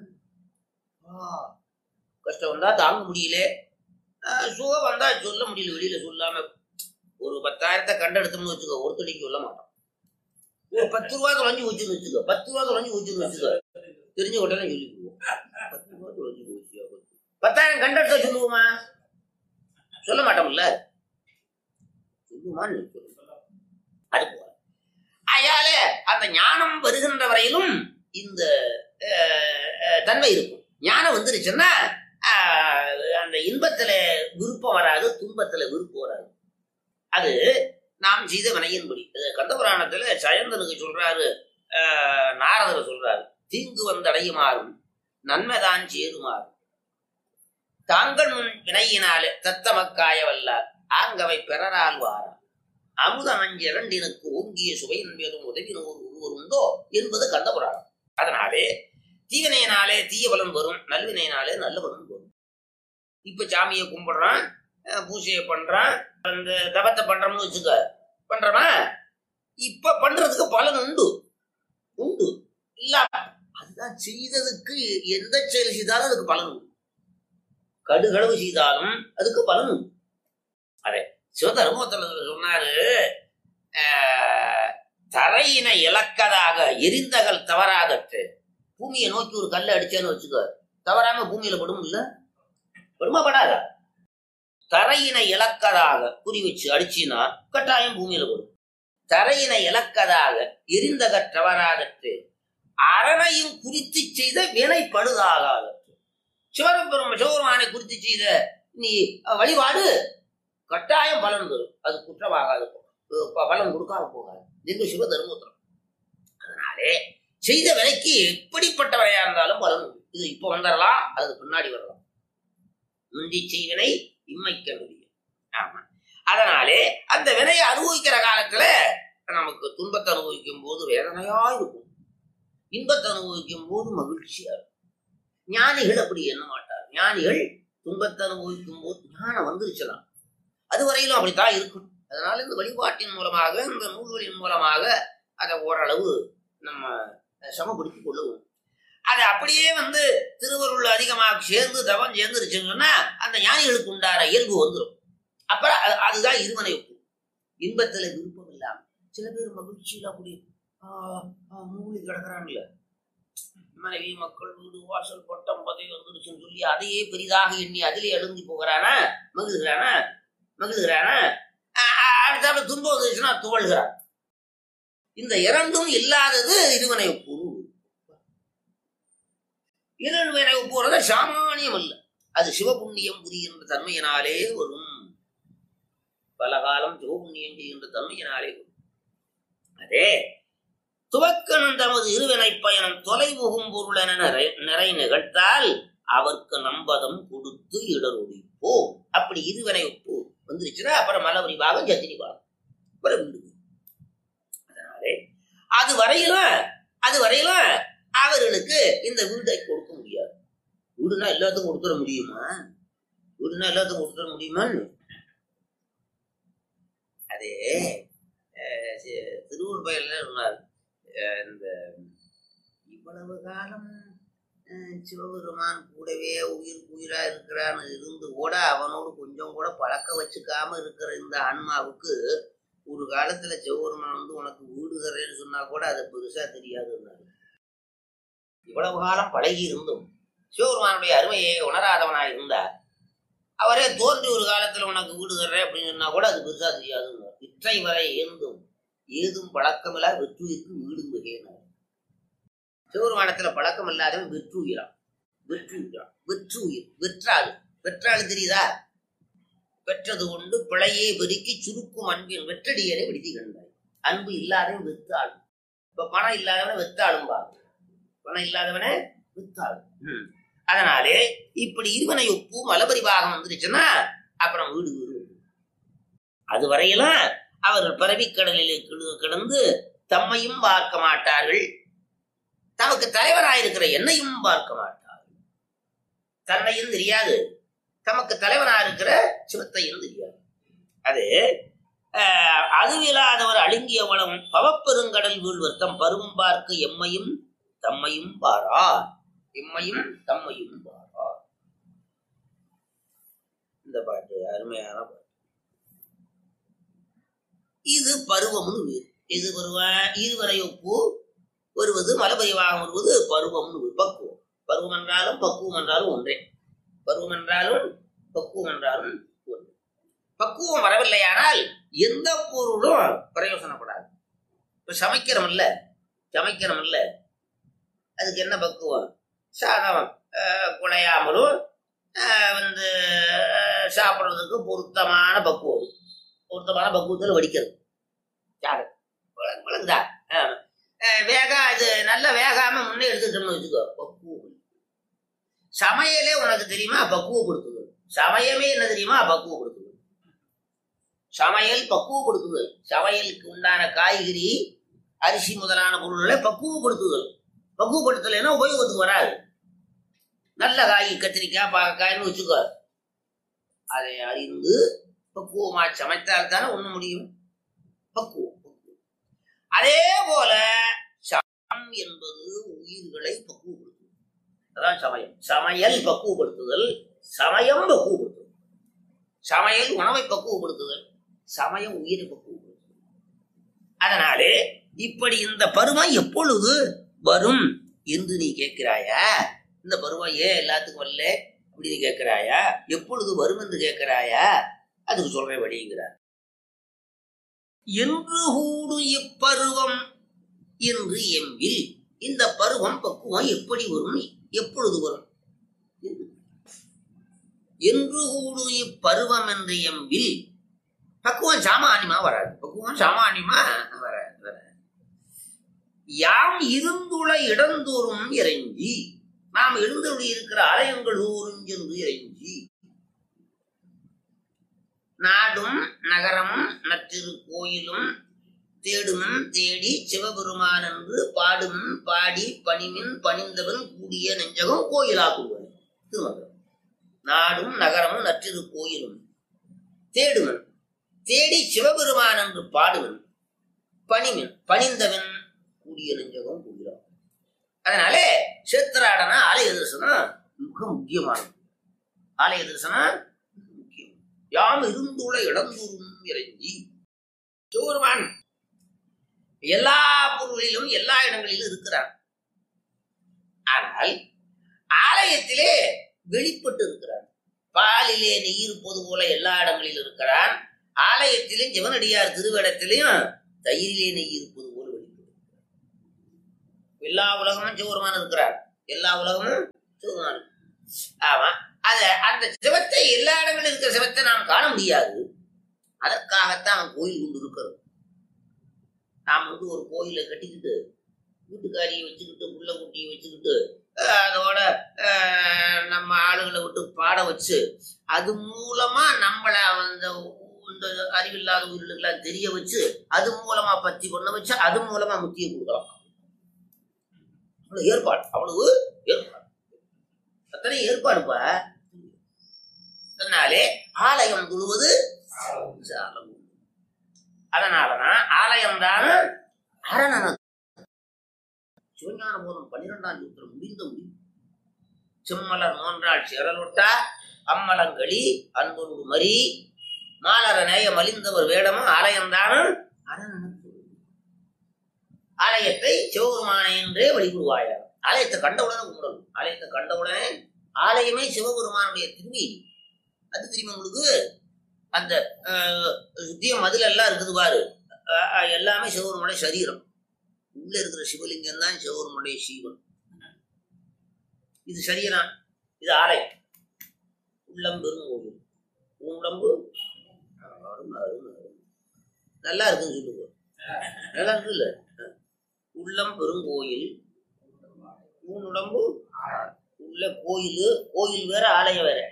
[SPEAKER 5] கஷ்டம் வந்தா தாங்க முடியல, சுகம் வந்தா சொல்ல முடியல, வெளியில சொல்லாம. ஒரு 10,000 கண்டெடுத்தோம்னு வச்சுக்கோ, ஒருத்தடிக்கு சொல்ல மாட்டோம். ஒரு 10 ரூபா தொலைஞ்சு வச்சுன்னு வச்சுக்கோ, 10 ரூபா தொலைஞ்சு வச்சுன்னு வச்சுக்கோ, தெரிஞ்ச உடனே சொல்லிக்குவோம். 10 ரூபா தொலைஞ்சு போச்சு, 10,000 கண்டெடுத்த சொல்லுவோமா? சொல்ல மாட்டோம்ல. சொல்லுமான்னு அது போல. அயால அந்த ஞானம் வருகின்ற வரையிலும் இந்த தன்மை இருக்கும். ஞானம் வந்துருச்சுன்னா அந்த இன்பத்துல விருப்பம் வராது, துன்பத்துல விருப்பம் வராது. அது நாம் செய்த வினையின்படி. கந்தபுராணத்துல சயந்தனுக்கு சொல்றாரு, நாரதர் சொல்றாரு, தீங்கு வந்து அடையுமாறும் நன்மைதான் சேருமாறும் தாங்கள் முன் வினையினாலே தத்தமக்காய வல்லார் ஆங்கவை பெறரால் வாரா அமுத மஞ்ச இரண்டினுக்கு ஓங்கிய சுவையின் மேலும் உதவினோர் ஒருவர் உண்டோ என்பது கந்தபுராணம். அதனாலே தீவினையினாலே தீய பலன் வரும், நல்வினையினாலே நல்ல பலன் வரும். இப்ப சாமியை கும்பிடுறான், பூஜையை பண்றான், அந்த தபத்தை பண்றோம்னு வச்சுக்க, பண்றோமா? இப்ப பண்றதுக்கு பலன் உண்டு உண்டு இல்ல, அதுதான் செய்ததுக்கு எந்த செயல் செய்தாலும் அதுக்கு பலன் உண்டு. கடுகளவு செய்தாலும் அதுக்கு பலன் உண்டு. அதே சிவதர்மத்துல சொன்னாரு, தரையினை இலக்கதாக எரிந்தகள் தவறாதற்று. பூமியை நோக்கி ஒரு கல்லை அடிச்சேன்னு வச்சுக்க, தவறாம பூமியில படும் இல்ல, படுமா படாதா? தரையினை இலக்கதாக குறி வச்சு அடிச்சினா கட்டாயம் பூமியில படும். தரையினை இலக்கதாக எரிந்தகற் தவறாதற்று அரணையும் குறித்து செய்த வினை பழுதாகாதற்று. சிவபெருமானை குறித்து செய்த நீ வழிபாடு கட்டாயம் பலன் தரும், அது குற்றமாகாது, பலன் கொடுக்காம போகாது. இது சிவ தர்மோத்திரம். அதனாலே செய்த வினைக்கு எப்படிப்பட்ட வினையா இருந்தாலும் பலன் உண்டு. இது இப்ப வந்துடலாம், அது பின்னாடி வரலாம். முந்தி செய்வினை இம்மைக்க முடியும். ஆமா. அதனாலே அந்த வினையை அனுபவிக்கிற காலத்துல நமக்கு துன்பத்தை அனுபவிக்கும் போது வேதனையா இருக்கும், இன்பத்தை அனுபவிக்கும் போது மகிழ்ச்சியா இருக்கும். ஞானிகள் அப்படி எண்ண மாட்டார். ஞானிகள் துன்பத்தை அனுபவிக்கும் போது ஞானம் வந்துருச்சலாம், அதுவரையிலும் அப்படித்தான் இருக்கும். அதனால இந்த வழிபாட்டின் மூலமாக, இந்த நூல்களின் மூலமாக அதை ஓரளவு நம்ம சமப்படுத்திக் கொள்ளுவோம். அது அப்படியே திருவருள் அதிகமாக சேர்ந்து தவம் சேர்ந்துருச்சுன்னா அந்த ஞானிகளுக்கு உண்டான இயல்பு வந்துடும். அப்புறம் அதுதான் இருவனை ஒப்பு. இன்பத்துல விருப்பம் இல்லாம சில பேர் மகிழ்ச்சியில அப்படி மூலி கிடக்குறாங்கல்ல, மனைவி மக்கள் வீடு வாசல் பட்டம் பதவி வந்துருச்சுன்னு சொல்லி அதையே பெரிதாக எண்ணி அதிலே எழுந்தி போகிறானா, மகிழ்கிறானா. அடுத்த துன்பம் வந்துச்சுன்னா துவள்கிறார். இந்த இரண்டும் இல்லாதது இருவினை ஒப்பு. இருவினை ஒப்புறது சாமானியம் அல்ல, அது சிவபுண்ணியம் புரிகின்ற தன்மையினாலே வரும். பல காலம் சிவபுண்ணியம் செய்கின்ற தன்மையினாலே வரும். அதே துவக்கணும் தமது இருவினை பயணம் தொலைபுகும் பொருள் என நிறை நிகழ்த்தால் அவருக்கு நம்பதம் கொடுத்து இடரொழிப்போ. அப்படி இருவினை ஒப்பு வந்துருச்சுன்னா அப்புறம் மலபரி பாகம் சத்திரி பாகம் அப்புறம் வீடு. அதனாலே அது வரையிலும் அவர்களுக்கு இந்த வீடை கொடுக்க முடியாது. வீடுனா எல்லாத்துக்கும் கொடுத்துட முடியுமா? அதே திருவூர் பயில சொன்னார், இந்த இவ்வளவு காலம் சிவபெருமான் கூடவே உயிரா இருக்கிறான்னு இருந்து கூட அவனோடு கொஞ்சம் கூட பழக்க வச்சுக்காம இருக்கிற இந்த ஆன்மாவுக்கு ஒரு காலத்துல சிவபெருமான் வந்து உனக்கு வீடு தரேன்னு சொன்னா கூட அது பெருசா தெரியாதுன்னாரு. இவ்வளவு காலம் பழகி இருந்தும் சிவபெருமானுடைய அருமையை உணராதவனா இருந்தா அவரே தோன்றி ஒரு காலத்துல உனக்கு வீடு தர்றேன் அப்படின்னு சொன்னா கூட அது பெருசா தெரியாதுன்னு. இற்றை வரை இருந்தும் ஏதும் பழக்கமில்லா வெற்றுயிருக்கு வீடு மிகையினார். சிவபெருமானத்துல பழக்கம் இல்லாதவன் வெற்றுயிரான். வெற்றாது தெரியுதா? பெற்றது கொண்டு பிழையே பெருக்கி சுருக்கும் அன்பின் வெற்றடியரை விடுதி கண்டாய். அன்பு இல்லாதவன் வெத்தாள். இப்ப பணம் இல்லாதவனை வெத்தாளும் பாரு, பணம் இல்லாதவனை வெத்தாளும். அதனாலே இப்படி இருவனை ஒப்பு மலபரிபாகம் வந்துருச்சுன்னா அப்புறம் வீடு வீடு. அது வரையிலும் அவர்கள் பரவிக்கடலிலே கிடந்து தம்மையும் பார்க்க மாட்டார்கள், தமக்கு தலைவராயிருக்கிற என்னையும் பார்க்க மாட்டார்கள். தன்னையும் தெரியாது, தமக்கு தலைவனாயிருக்கிற சிவத்தையும் தெரியாது. அது அதுவில்லாதவர் அழுங்கிய வளம் பவப்பெருங்கடல் வீழ்வர்த்தம் பருவம் பார்க்க எம்மையும் தம்மையும் பாரா. எம்மையும் தம்மையும் பாரா. இந்த பாட்டு அருமையான பாட்டு. இது பருவம்னு வேறு. இது பருவம் இருவரை ஒப்பு வருவது மலபரிவாகம் வருவது பருவம்னு பக்குவம். பருவம் என்றாலும் பக்குவம் என்றாலும் ஒன்றே. பருவம் என்றாலும் பக்குவம் என்றாலும் ஒன்று. பக்குவம் வரவில்லையானால் எந்த பொருளும் பிரயோசனப்படாது. இப்ப சமைக்கிறோம் இல்ல, அதுக்கு என்ன பக்குவம்? சாதம் குழையாமலும் சாப்பிட்றதுக்கு பொருத்தமான பக்குவத்தில் வடிக்கிறது. விளங்குதா? இது நல்லா வேகாம முன்னே எடுத்துட்டோம்னு வச்சுக்கோ, பக்குவம். சமையலே உனக்கு தெரியுமா? பக்குவப்படுத்துதல். சமயமே என்ன தெரியுமா? பக்குவப்படுத்துதல். சமையல் பக்குவப்படுத்துதல். சமையலுக்கு உண்டான காய்கறி அரிசி முதலான பொருள்களை பக்குவப்படுத்துதல். பக்குவப்படுத்தலைன்னா உபயோகத்துக்கு வராது. நல்ல காய் கத்திரிக்காய் பாகக்காய்னு வச்சுக்கோ, அதை அறிந்து பக்குவமா சமைத்தால் தானே ஒண்ணு முடியும். பக்குவம். அதே போல சமம் என்பது உயிர்களை பக்குவப்படுத்துதல். அதான் சமயம். சமையல் பக்குவப்படுத்துதல், சமயம் பக்குவப்படுத்துதல். சமையல் உணவை பக்குவப்படுத்துதல், சமயம் உயிரை பக்குவப்படுத்துதல். அதனாலே இப்படி இந்த பருவம் எப்பொழுது வரும் என்று நீ கேட்கிறாயா? இந்த பருவம் ஏன் எல்லாத்துக்கும் வரல அப்படின்னு கேட்கிறாயா? எப்பொழுது வரும் என்று கேட்கிறாயா? அதுக்கு சொல்ற வழிங்கிறார். என்று கூடு இப்பருவம் என்று எம்பில். இந்த பருவம் பக்குவம் எப்படி வரும், எப்பொழுது வரும்? என்று கூடு இப்பருவம் என்று எம்பில். பக்குவம் சாமானியமா வராது. யாம் இருந்துள்ள இடந்தோறும் இறைஞ்சி, நாம் எழுந்துள்ள இருக்கிற ஆலயங்கள் தோறும் சென்று இறைஞ்சி, நாடும் நகரமும் நற்றிரு கோயிலும் தேடுமன் தேடி சிவபெருமான் என்று பாடுமன் பாடி பணிமின் பணிந்தவன் கூடிய நெஞ்சகம் கோயிலாக்குவன். திருமந்திரம். நாடும் நகரமும் நற்றிரு கோயிலும் தேடுமன் தேடி சிவபெருமான் என்று பாடுவன் பணிமின் பணிந்தவன் கூடிய நெஞ்சகம் கோயிலாகும். அதனாலே சேத்திராடனா ஆலய தரிசனம் மிக முக்கியமானது. ஆலய தரிசனம் முக்கியம். யாம் இருந்துள்ள இடந்தூரும் இறைஞ்சி. சிவபெருமான் எல்லா பொருளிலும் எல்லா இடங்களிலும் இருக்கிறார். ஆனால் ஆலயத்திலே வெளிப்பட்டு இருக்கிறார். பாலிலே நெய் இருப்பது போல எல்லா இடங்களிலும் இருக்கிறான். ஆலயத்திலும் சிவனடியார் திருவேடத்திலையும் தயிரிலே நெய் இருப்பது போல வெளிப்படும். எல்லா உலகமும் சிவபெருமான் இருக்கிறார். எல்லா உலகமும் சிவபெருமான். ஆமா, அந்த சிவத்தை எல்லா இடங்களிலும் இருக்கிற சிவத்தை நாம் காண முடியாது. அதற்காகத்தான் அவன் கோயில் கொண்டு இருக்கிறோம். நாம் ஒரு கோயிலை கட்டிக்கிட்டு வீட்டுக்காரியை வச்சுக்கிட்டு புள்ள குட்டியை வச்சுக்கிட்டு அதோட நம்ம ஆளுகளை விட்டு பாட வச்சு அது மூலமா நம்மளை இந்த அறிவில்லாத உயிரிழக்கெல்லாம் தெரிய வச்சு அது மூலமா பத்தி பண்ண வச்சு அது மூலமா முத்தியை கொடுக்கலாம். அவ்வளவு ஏற்பாடு, அவ்வளவு ஏற்பாடு, அத்தனை ஏற்பாடுப்பா. அதனாலே ஆலயம் முழுவது அதனாலதான் ஆலயம்தான் அரணன. சிவஞான போதம் 12ஆம் சூத்திரம் முடிந்த முடியும். செம்மலர் நோன்றாள் சேரலொட்டா அம்மலங்களி அன்பொரு மரி மாலர நேய மலிந்தவர் வேடமும் ஆலயம்தானும் அரணன. ஆலயத்தை சிவபெருமானை என்றே வழிபடுவாயார். ஆலயத்தை கண்டவுடனே கும்பிடணும். ஆலயத்தை கண்டவுடனே ஆலயமே சிவபெருமானுடைய திரும்பி. அது தெரியுமா உங்களுக்கு? அந்த சுத்திய மதுல எல்லாம் இருக்குது பாரு, எல்லாமே சிவபெருமானுடைய சரீரம். உள்ள இருக்கிற சிவலிங்கம் தான் சிவபெருமானுடைய சீவன். இது சரீரம், இது ஆலயம். உள்ளம் பெரும் கோயில். உடம்பு நல்லா இருக்குன்னு சொல்லுங்க. நல்லா இருக்கு இல்ல? உள்ளம் பெருங்கோயில், உடம்பு உள்ள கோயில். கோயில் வேற ஆலயம் வேற.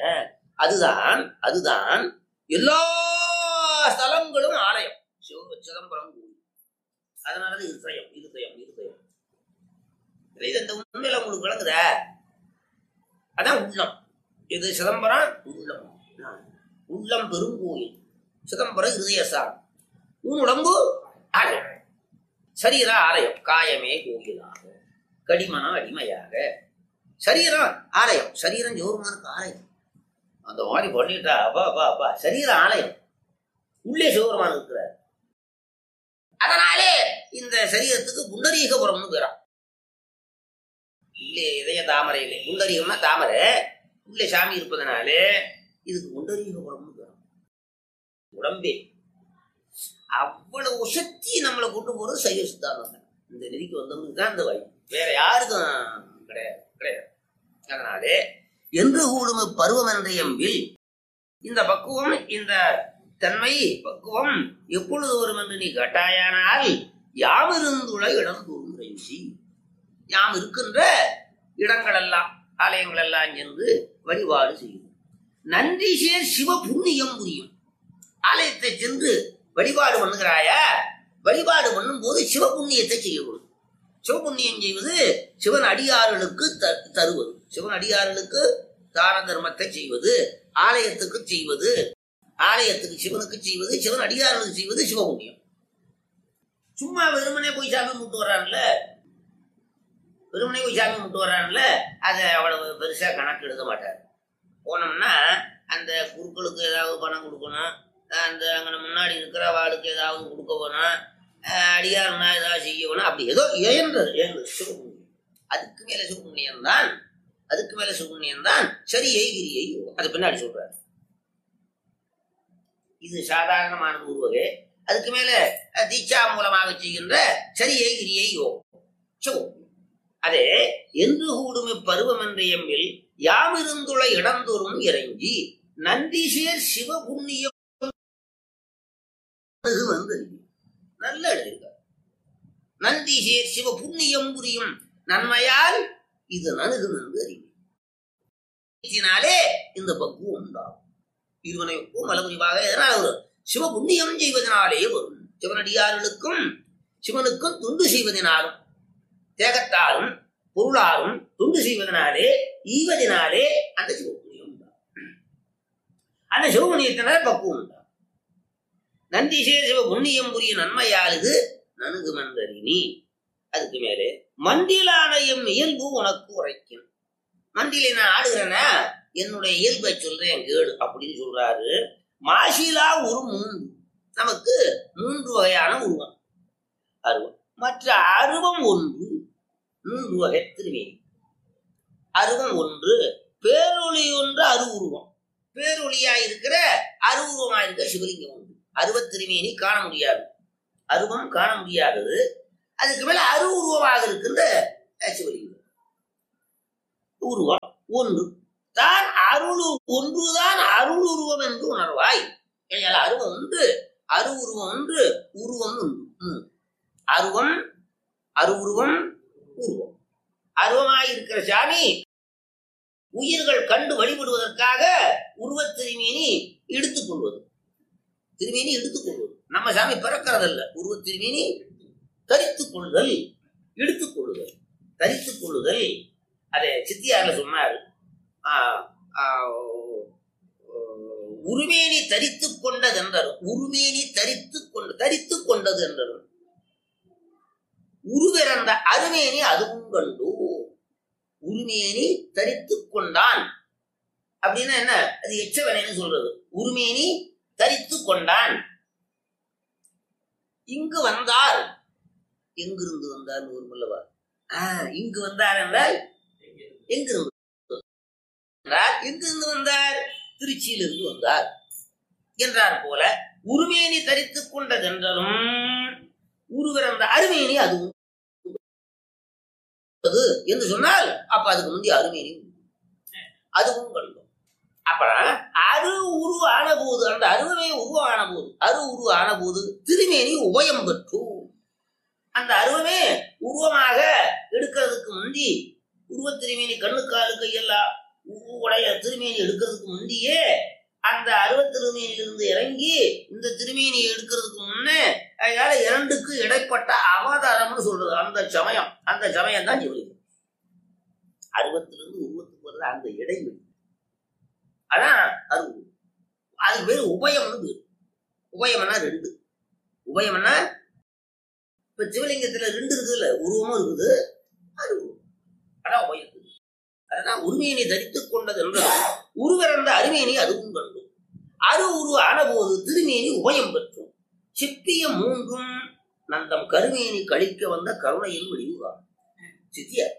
[SPEAKER 5] அதுதான் எல்லா ஸ்தலங்களும் ஆலயம். சிதம்பரம் கோயில். அதனால இருதயம் இருதயம் இருதயம். இந்த உண்மையில உங்களுக்கு விளங்குத? அதான் உள்ளம். இது சிதம்பரம் உள்ளம். உள்ளம் பெருங்கோயில், சிதம்பரம் இருதயசார், உடம்பு ஆலயம், சரீர ஆலயம். காயமே கோயிலாக, கடிமனம் அடிமையாக. சரீரம் ஆலயம், சரீரம் சிவபெருமானுக்கு ஆலயம். அந்த மாதிரி பண்ணிட்டா அப்பா சரீர ஆலயம். உள்ளே சிவபெருமான் இருக்கிறார். அதனாலே இந்த சரீரத்துக்கு புண்டரீகபுரம்னு பேரா. உள்ளே இதய தாமரையிலே, புண்டரீகம்னா தாமரை, உள்ளே சாமி இருப்பதனாலே இதுக்கு புண்டரீகபுரம்னு பேரா. உடம்பே அவ்வளவு சக்தி நம்மளை கொண்டு போறது சைவ சித்தாந்தம். இந்த நெறிக்கு வந்தவங்களுக்கு தான் இந்த வாய்ப்பு, வேற யாருக்கும் கிடையாது. அதனாலே என்று கூடும் பருவம் என்ற எம்பில் இந்த பக்குவம், இந்த தன்மை பக்குவம் எப்பொழுது வரும் என்று நீ கேட்டாயானால், யாம் இருந்துள்ள இடம் தோறும் இறைஞ்சி, யாம் இருக்கின்ற இடங்கள் எல்லாம் ஆலயங்கள் எல்லாம் சென்று வழிபாடு செய்யும். நன்றி சேர் சிவ புண்ணியம் புரியும். ஆலயத்தை சென்று வழிபாடு பண்ணுகிறாயா, வழிபாடு பண்ணும் போது சிவ புண்ணியத்தை செய்யக்கூடும். சிவபுண்ணியம் செய்வது சிவன் அடியார்களுக்கு தருவது, சிவன் அடியார்களுக்கு தான தர்மத்தை செய்வது, ஆலயத்துக்கு செய்வது, ஆலயத்துக்கு சிவனுக்கு செய்வது, சிவன் அடியார்களுக்கு செய்வது சிவபுண்ணியம். சும்மா வெறுமனே போய் சாமி முட்டு வர்றான்ல, வெறுமனே போய் சாமி முட்டு வர்றான்ல, அதை அவ்வளவு பெருசா கணக்கு எழுத மாட்டார். போனோம்னா அந்த குருக்களுக்கு ஏதாவது பணம் கொடுக்கணும், அந்த அங்கே முன்னாடி இருக்கிற வாளுக்கு ஏதாவது கொடுக்க போனா, அடியார்னா ஏதாவது செய்யணும், அப்படி ஏதோ ஏன்றது சிவபுண்ணியம். அதுக்கு மேல சிவபுண்ணியம் தான், அதுக்கு மேல சிவபுண்ணியம் தான் சரியை கிரியை. அது பின்னாடி சொல்றாரு. இது சாதாரணமான ஒரு வகை. அதுக்கு மேல தீட்சா மூலமாக செய்கின்ற சரியை கிரியை யோகம். அதே என்று கூடும் பருவம் என்ற எம்பில் யாம் இருந்துள்ள இடந்தோறும் இறங்கி நந்தி சேர் சிவ புண்ணியம் வந்து நல்ல எழுதியிருக்கார். நந்தி சேர் சிவ புண்ணியம் புரியும் நன்மையால் இது நனுகு நன்கு அறிவினாலே இந்த பக்குவம் உண்டாகும். இருவனைக்கும் மலமுறிவாக எதனால் வரும்? சிவ புண்ணியம் செய்வதனாலே வரும். சிவனடியார்களுக்கும் சிவனுக்கும் துண்டு செய்வதனாலும், தேகத்தாலும் பொருளாலும் துண்டு செய்வதனாலே, ஈவதனாலே அந்த சிவபுண்ணியம் உண்டாகும். அந்த சிவபுண்ணியத்தினால பக்குவம் உண்டாகும். நந்திசே சிவ புண்ணியம் புரிய நன்மையால் இது நனுகு மன்றறினி. அதுக்கு மேலே மண்டிலானையும் இயல்பு உனக்கு உரைக்கும். மண்டிலை நான் ஆடுகிறேன்னா என்னுடைய இயல்பை சொல்றேன் கேடு அப்படின்னு சொல்றாரு. மாசிலா ஒரு மூன்று, நமக்கு 3 வகையான உருவம். அருவம் மற்ற அருவம் ஒன்று, 3 வகை திருமேனி. அருவம் ஒன்று, பேரொளி ஒன்று, அருவுருவம். பேரொளியா இருக்கிற அருவுருவமா இருக்கிற சிவலிங்கம் ஒன்று. அருவத் திருமேனி காண முடியாது, அருவம் காண முடியாதது. அதுக்கு மேல அரு உருவமாக இருக்கின்ற சிவலிங்கம் உருவம் ஒன்று தான். அருள் ஒன்றுதான் அருள் உருவம் என்று உணர்வாய். அருவம் ஒன்று, அரு உருவம் ஒன்று, உருவம் ஒன்று. அருவம், அரு உருவம், உருவம். அருவமாயிருக்கிற சாமி உயிர்கள் கண்டு வழிபடுவதற்காக உருவத் திருமேனி எடுத்துக் கொள்வது, திருமேனி எடுத்துக் கொள்வது. நம்ம சாமி பிறக்கிறதல்ல, உருவத் திருமேனி தரித்துக் கொள்ளுதல், எடுத்துக் கொள்ளுதல், தரித்துக் கொள்ளுதல். அதை சித்தியார்ல சொன்னார். உருமேனி தரித்துக் கொண்டது என்றார். உருமேனி தரித்துக் கொண்டது என்றார். உருவிறந்த அருமேனி அதுவும் கண்டு. உருமேனி தரித்துக் கொண்டான் அப்படின்னா என்ன? அது எச்சவனைன்னு சொல்றது. உருமேனி தரித்துக் கொண்டான். இங்கு வந்தார். எங்கிருந்து வந்தார் ஒரு முல்லவா? இங்கு வந்தார் என்றால் எங்கிருந்து வந்தார்? திருச்சியிலிருந்து வந்தார் என்றார் போல உருமேனி தரித்துக் கொண்டதென்றும் உருவிறந்த அருமேனி அதுவும் என்று சொன்னால் அப்ப அதுக்கு முந்தைய அருமேனி அதுவும் கண்டோம். அப்புறம் அரு உரு ஆன போது, அந்த அருவமே உருவான போது, அரு உரு ஆன போது திருமேனி உபயம் பெற்று. அந்த அருவமே உருவமாக எடுக்கிறதுக்கு முந்தி, உருவத் திருமேனி கண்ணுக்காலு கையெல்லாம் உடைய திருமேனி எடுக்கிறதுக்கு முந்தியே அந்த அருவத் திருமேனியிலிருந்து இறங்கி இந்த திருமேனியை எடுக்கிறதுக்கு முன்னே அதனால இரண்டுக்கு இடைப்பட்ட அவதாரம்னு சொல்றது. அந்த சமயம் தான் சிவலிங்கம். அருவத்திலிருந்து உருவத்துக்கு வர்ற அந்த இடைவெளி அதான் அருவம். அதுக்கு பேரு உபயம்னு பேரு. உபயம்னா ரெண்டு. உபயம்னா இப்ப சிவலிங்கத்துல ரெண்டு இருக்குதுல்ல, உருவமும் இருக்குது, அருவம். அதான் உபயம். அதான் உருமேனி தரித்துக் கொண்டது என்ற உருவிறந்த அருமேனி அதுவும் கண்டும். அரு உரு ஆன போது திருமேனி உபயம் பெற்றும். சிப்பிய மூன்றும் நந்தம் கருமேனி கழிக்க வந்த கருணையில் வெளியுவார். சித்தியார்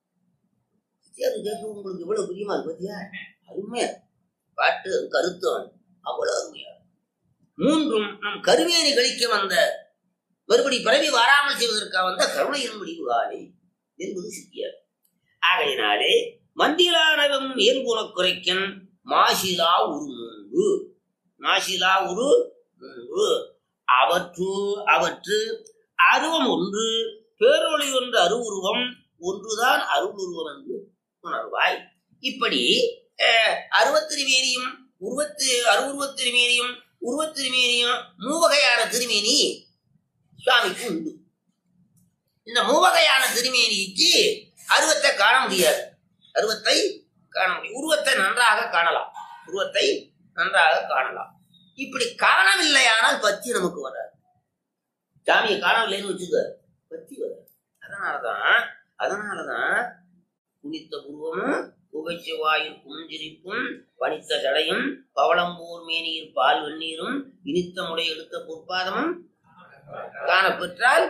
[SPEAKER 5] கேட்க உங்களுக்கு எவ்வளவு பிரியமா இருக்கு பத்தியா? அருமையா பாட்டு, கருத்தம் அவ்வளவு அருமையா. மூன்றும் நம் கருமேனி கழிக்க வந்த, மறுபடி பிறவி வராமல் செய்வதற்காக வந்த கருணையின் முடிவுகாலே என்பது சித்தியார். ஆகையினாலே மந்திலானவம் ஏற்புற குறைக்கன் மாசிலா உரு மூன்று. மாசிலா உரு மூன்று. அவற்று அருவம் ஒன்று, பேரொளி ஒன்று அருவுருவம் ஒன்றுதான் அருளுருவம் என்று உணர்வாய். இப்படி அருவத்திருமேனியும் அருவுருவத் திருமேனியும் உருவத் திருமேனியும் மூவகையான திருமேனி சுவாமிக்கு உண்டு. இந்த மூவகையான திருமேனிக்கு அருவத்தை காண முடியாது. அருவத்தை காண முடியும். உருவத்தை நன்றாக காணலாம். உருவத்தை நன்றாக காணலாம். இப்படி காணவில்லையானால் பத்தி நமக்கு வராது. சாமியை காணவில்லைன்னு வச்சுக்க, பத்தி வராது. அதனாலதான் குனித்த உருவமும் புகைச்சுவாயில் புஞ்சிரிப்பும் பனித்த சடையும் பவளம்பூர் மேனியில் பால் வெந்நீரும் இனித்த முறை எடுத்த பொற்பாதமும் காணப்பெற்றால்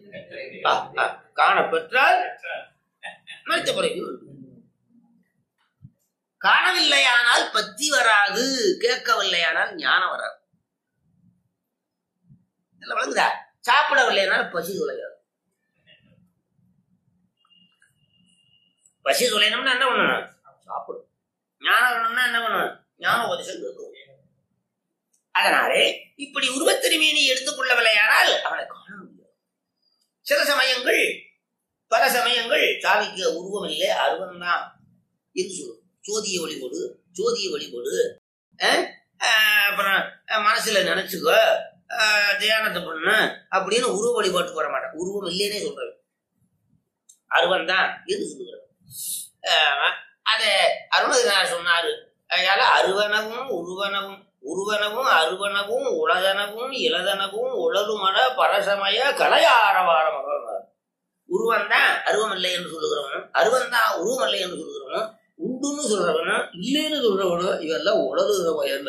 [SPEAKER 5] மனித பிறகு. காணவில்லையானால் பத்தி வராது, கேட்கவில்லையானால் ஞானம் வராது. வழங்குதா? சாப்பிடவில்லையானால் பசி தொலையாது. பசி தொலைணும்னா என்ன பண்ணணும்? சாப்பிடும். ஞானம் வேணும்னா என்ன பண்ணணும்? ஞான உபதேசம் கேட்கும். அதனாலே இப்படி உருவத்திருமேனி எடுத்துக்கொள்ளவில்லையானால் அவனை காண முடியாது. சில சமயங்கள், பல சமயங்கள் சாமிக்கு உருவம் இல்லை, அருவம் தான் என்று சொல்லும். ஜோதிய வழிபடு, அப்புறம் மனசுல நினைச்சுக்கோ, தியானத்தை பண்ணு அப்படின்னு உருவ வழிபாட்டுக்கு வர மாட்டேன். உருவம் இல்லைன்னே சொல்றேன், அருவம் தான் என்று சொல்லுகிறேன். அத அருணகிரிநாதர் சொன்னாரு. அதனால அருவனவும் உருவனவும் அருவனவும் உலதனவும் இளதனவும் உழலுமட பரசமய கலையாரவாரம். உருவம் தான் அருவம் இல்லை என்று சொல்லுகிறவனும், அருவம் தான் உருவம் இல்லை என்று சொல்லுகிறவனும், உண்டுன்னு சொல்றவனும் இல்லைன்னு சொல்றவனும் இவெல்லாம் உலகுகிற பயன்.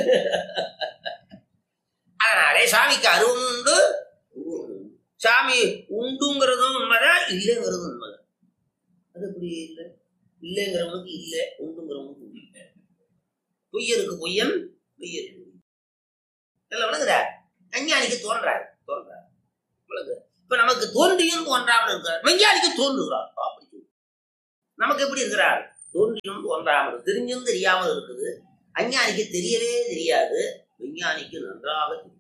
[SPEAKER 5] அதனாலே சாமிக்கு அருவமும் உண்டு, சாமி உண்டுங்கிறதும் உண்மைதான், இல்லைங்கிறதும் உண்மைதான். அது எப்படி இல்லை? இல்லைங்கிறவனுக்கு இல்லை, உண்டுங்கிறவனுக்கு இல்லை. பொய்யருக்கு பொய்யன், பொய்யருக்கு இல்ல விளங்குற அஞ்ஞானிக்கு தோன்றாரு விளங்குற. இப்ப நமக்கு தோன்றியும் தோன்றாமல் இருக்கிறார், விஞ்ஞானிக்கு தோன்றுகிறார். அப்படி நமக்கு எப்படி இருக்கிறார்? தோன்றியும் தோன்றாமல், தெரிஞ்சும் தெரியாமல் இருக்குது. அஞ்ஞானிக்கு தெரியவே தெரியாது, விஞ்ஞானிக்கு நன்றாக தெரியும்.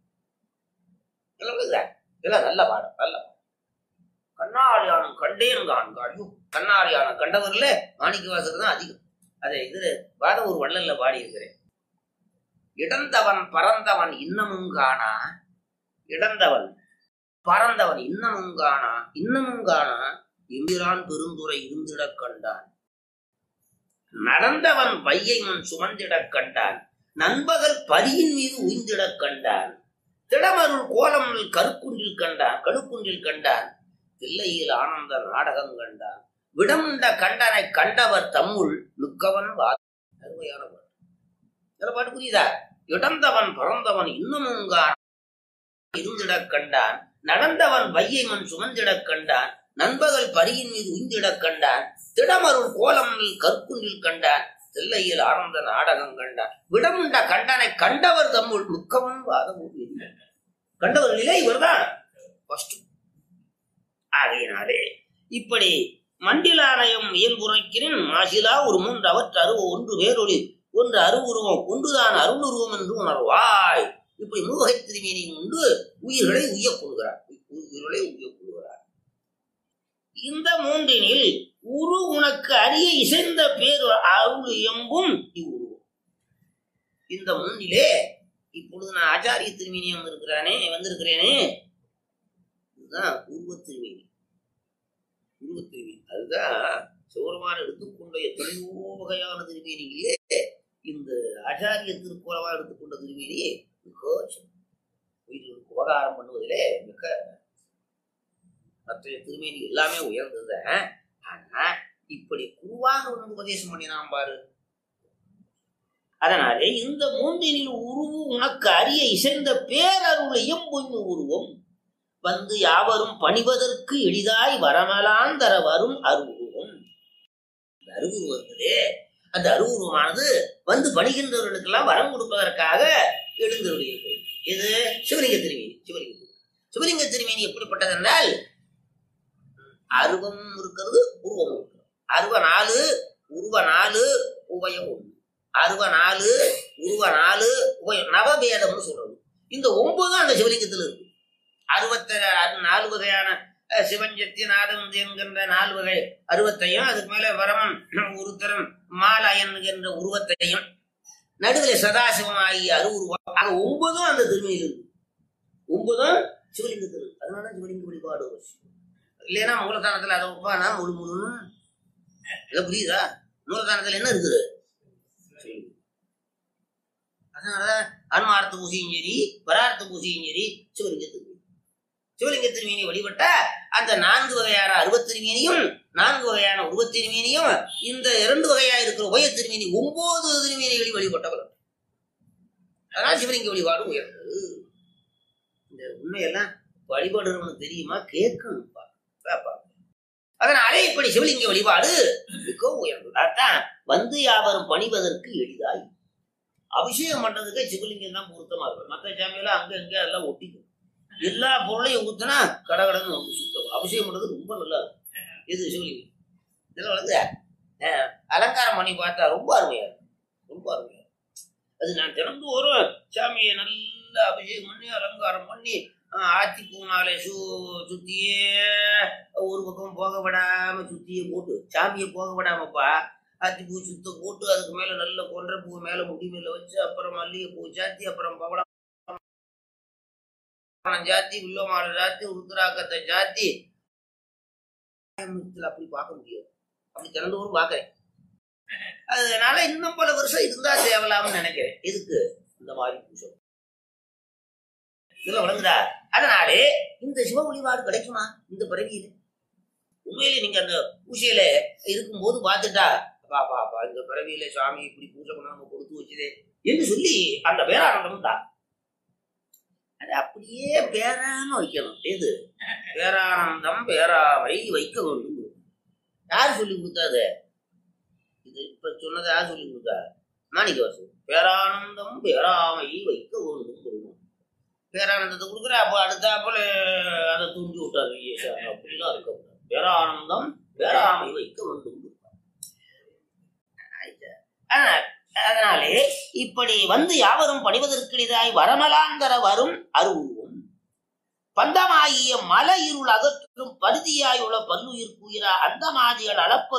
[SPEAKER 5] இதெல்லாம் நல்ல பாடம், நல்ல பாடம். கண்ணாடியானம் கண்டேன் காண்காயும். கண்ணாடியானம் கண்டவர்ல மாணிக்கவாசகர் தான் அதிகம். அதை இதுல ஒரு வள்ளல்ல பாடி இருக்கிறேன். இடந்தவன் பறந்தவன் இன்னமும் காணா, இடந்தவன் பறந்தவன் இன்னமும் காணா எம்பிரான் பெருந்துரை இருந்திடக் கண்டான். நடந்தவன் வையை முன் சுமந்திடக் கண்டான். நண்பகல் பரியின் மீது உய்ந்திடக் கண்டான். திடமருள் கோலம் கருக்குன்றில் கண்டான். தில்லையில் ஆனந்த நாடகம் கண்டான். விடமுண்ட கண்டனை கண்டவர் தம்முள் மிக்கவன் அருமையான பாட்டு புரியுதா? இடந்தவன் பறந்தவன் இன்னமும் இருந்திடக் கண்டான். நடந்தவன் வையை மண் சுமந்திடக் கண்டான். நண்பகல் பரியின் மீது உய்ந்திடக் கண்டான். திடமருள் கோலம் கற்குன்றில் கண்டான். தில்லையில் ஆனந்த நாடகம் கண்டான். விடமுண்ட கண்டனை கண்டவர் தம்முள் மிக்கவன் வாதமும் கண்டவர்களிலே இவர்தான். ஆகையினாலே இப்படி மண்டிலாலயம் இயல்புரைக்கிறேன் மாசிலா ஒரு மூன்று அவற்றருவ ஒன்று வேறொளி ஒன்று அருவுருவம் ஒன்றுதான் அருளுருவம் என்று உணர்வாய். இப்படி மூவகை திருமேனியும் உண்டு உயிர்களை உய்யக் கொள்கிறார். இந்த மூன்றினில் உரு உனக்கு அரிய இசைந்த பேர் அருள் எம்பும் இவ்வுருவம். இந்த மூன்றிலே இப்பொழுது நான் ஆச்சாரிய திருமேனியம் வந்திருக்கிறேனே, இதுதான் உருவத்திருமேனி. அதுதான் சிவருமான எடுத்துக்கொண்ட எத்தனையோ வகையான திருமேனிகளே இந்த ஆச்சாரிய திருக்குறவா எடுத்துக்கொண்ட திருமேனி உயிர்களுக்கு உபகாரம் பண்ணுவதிலே மிக மற்ற திருமேனி எல்லாமே உயர்ந்தது. ஆனா இப்படி குருவாக வந்து உபதேசம் பண்ணினான் பாரு. அதனாலே இந்த மூன்றினில் உருவு உனக்கு அரிய இசைந்த பேரருளையும் பொய்மை உருவம் வந்து யாவரும் பணிவதற்கு எளிதாய் வரமலான் தர வரும் அருவுருவம். அந்த அருவுருவத்திலே அந்த அருவுருவமானது வந்து பணிகின்றவர்களுக்கெல்லாம் வரம் கொடுப்பதற்காக எழுந்தருளியது. இது சிவலிங்க திருமேனி. சிவலிங்க திருமேனி எப்படிப்பட்டது என்றால் அருவமும் இருக்கிறது, உருவமும் இருக்கிறது. அருவ 4 உருவ 4 உபயம் 1. அருவ 4 உருவ 4 உபயம் நவபேதம்னு சொல்றது. இந்த 9 அந்த சிவலிங்கத்தில் இருக்கு. 64 வகையான சிவஞ்சத்தி நாதம் என்கின்ற 4 வகை அருவத்தையும், அதுக்கு மேல வரமன் உருத்தரம் மாலாயன் என்ற உருவத்தையும், நடுவில் சதாசிவம் ஆகிய அருவுருவம், 9 அந்த திருமையில் இருக்கு. 9 சிவலிங்கத்தில் இருக்கு. அதனால சிவலிங்க வழிபாடு இல்லைன்னா மூலதானத்துல அதை ஒப்பானா முழுமுழுன்னு எல்லாம் புரியுதா? மூலதானத்துல என்ன இருக்குது? அதனால அன்மார்த்த பூசையும் சரி பரார்த்த பூசையும் சரி சிவலிங்க திருமேனி வழிபட்ட அந்த 4 வகையான அருவத்திருமேனியும் 4 வகையான உருவத்திருமேனியும் இந்த 2 வகையா இருக்கிற உபய திருமேனி 9 திருமேனிகளில் வழிபட்டவர். அதனால சிவலிங்க வழிபாடு உயர்ந்தது. இந்த உண்மையெல்லாம் வழிபாடுன்னு தெரியுமா? கேட்கணும். அதனாலே இப்படி சிவலிங்க வழிபாடு மிக உயர்ந்தது. அதான் வந்து யாவரும் பணிவதற்கு எளிதாய். அபிஷேகம் பண்றதுக்கு சிவலிங்கம் தான் பொருத்தமா இருக்கும். மற்ற சாமியெல்லாம் அங்க இங்க எல்லாம் ஒட்டிக்கும். எல்லா பொருளையும் ஊத்துனா கடகடன்னு சுத்தம். அபிஷேகம் பண்றது ரொம்ப நல்லா இருக்கும். இது சிவலிங்கம் இதெல்லாம் வந்து அலங்காரம் பண்ணி பார்த்தா ரொம்ப அருமையா இருக்கும். ரொம்ப அருமையா இருக்கும். அது நான் தினந்தோறும் சாமியை நல்லா அபிஷேகம் பண்ணி அலங்காரம் பண்ணி ஆத்தி பூனாலே சுத்தியே ஒரு பக்கம் போக விடாம சுத்தியே போட்டு சாமியை போக விடாமப்பா ஆத்தி பூ சுத்த போட்டு அதுக்கு மேல நல்ல கொன்ற பூ மேல முடி மேல வச்சு அப்புறம் மல்லிகை பூ சாத்தி அப்புறம் பவளம் ஜாத்தி வில்லோமாலை ஜாத்தி உருத்திராக்கத்தை ஜாத்தி அப்படி பார்க்க முடியாது. அப்படி திறந்தோறும் பார்க்கிறேன். அதனால இன்னும் பல வருஷம் இருந்தா தேவலாம்னு நினைக்கிறேன். எதுக்கு இந்த மாதிரி பூசம் இதெல்லாம் வழங்குதா? அதனாலே இந்த சிவ வழிபாடு கிடைக்குமா இந்த பிறவியில? உண்மையிலே நீங்க அந்த பூசையில இருக்கும்போது பார்த்துட்டா பாப்பா இந்த பிறவியில சுவாமி இப்படி பூஜை பண்ணாம கொடுத்து வச்சுதே என்று சொல்லி அந்த பேரானந்தம் தான். அது அப்படியே பேராம வைக்கணும். எது பேரானந்தம் பேராமை வைக்க வேண்டும். யார் சொல்லி கொடுத்தாது? இது இப்ப சொன்னது யார் சொல்லி கொடுத்தா? மாணிக்கவாசகர் பேரானந்தம் பேராமை வைக்க வேண்டும் சொல்லுவோம். பேரானந்தத்தை கொடுக்குற அப்போ அடுத்தாப்புல அதை தூண்டி விட்டாரு அப்படிலாம் இருக்கக்கூடாது. பேரானந்தம் பேராமை வைக்க வேண்டும். அதனாலே இப்படி வந்து யாவரும் பணிவதற்கிடையாய் வரமலாந்தர வரும் அருவும் பந்தமாகிய மல இருள் அகற்றும் பருதியாய் உள்ள பல்லுயிர் கூயிரா அந்த மாதிகள் அளப்ப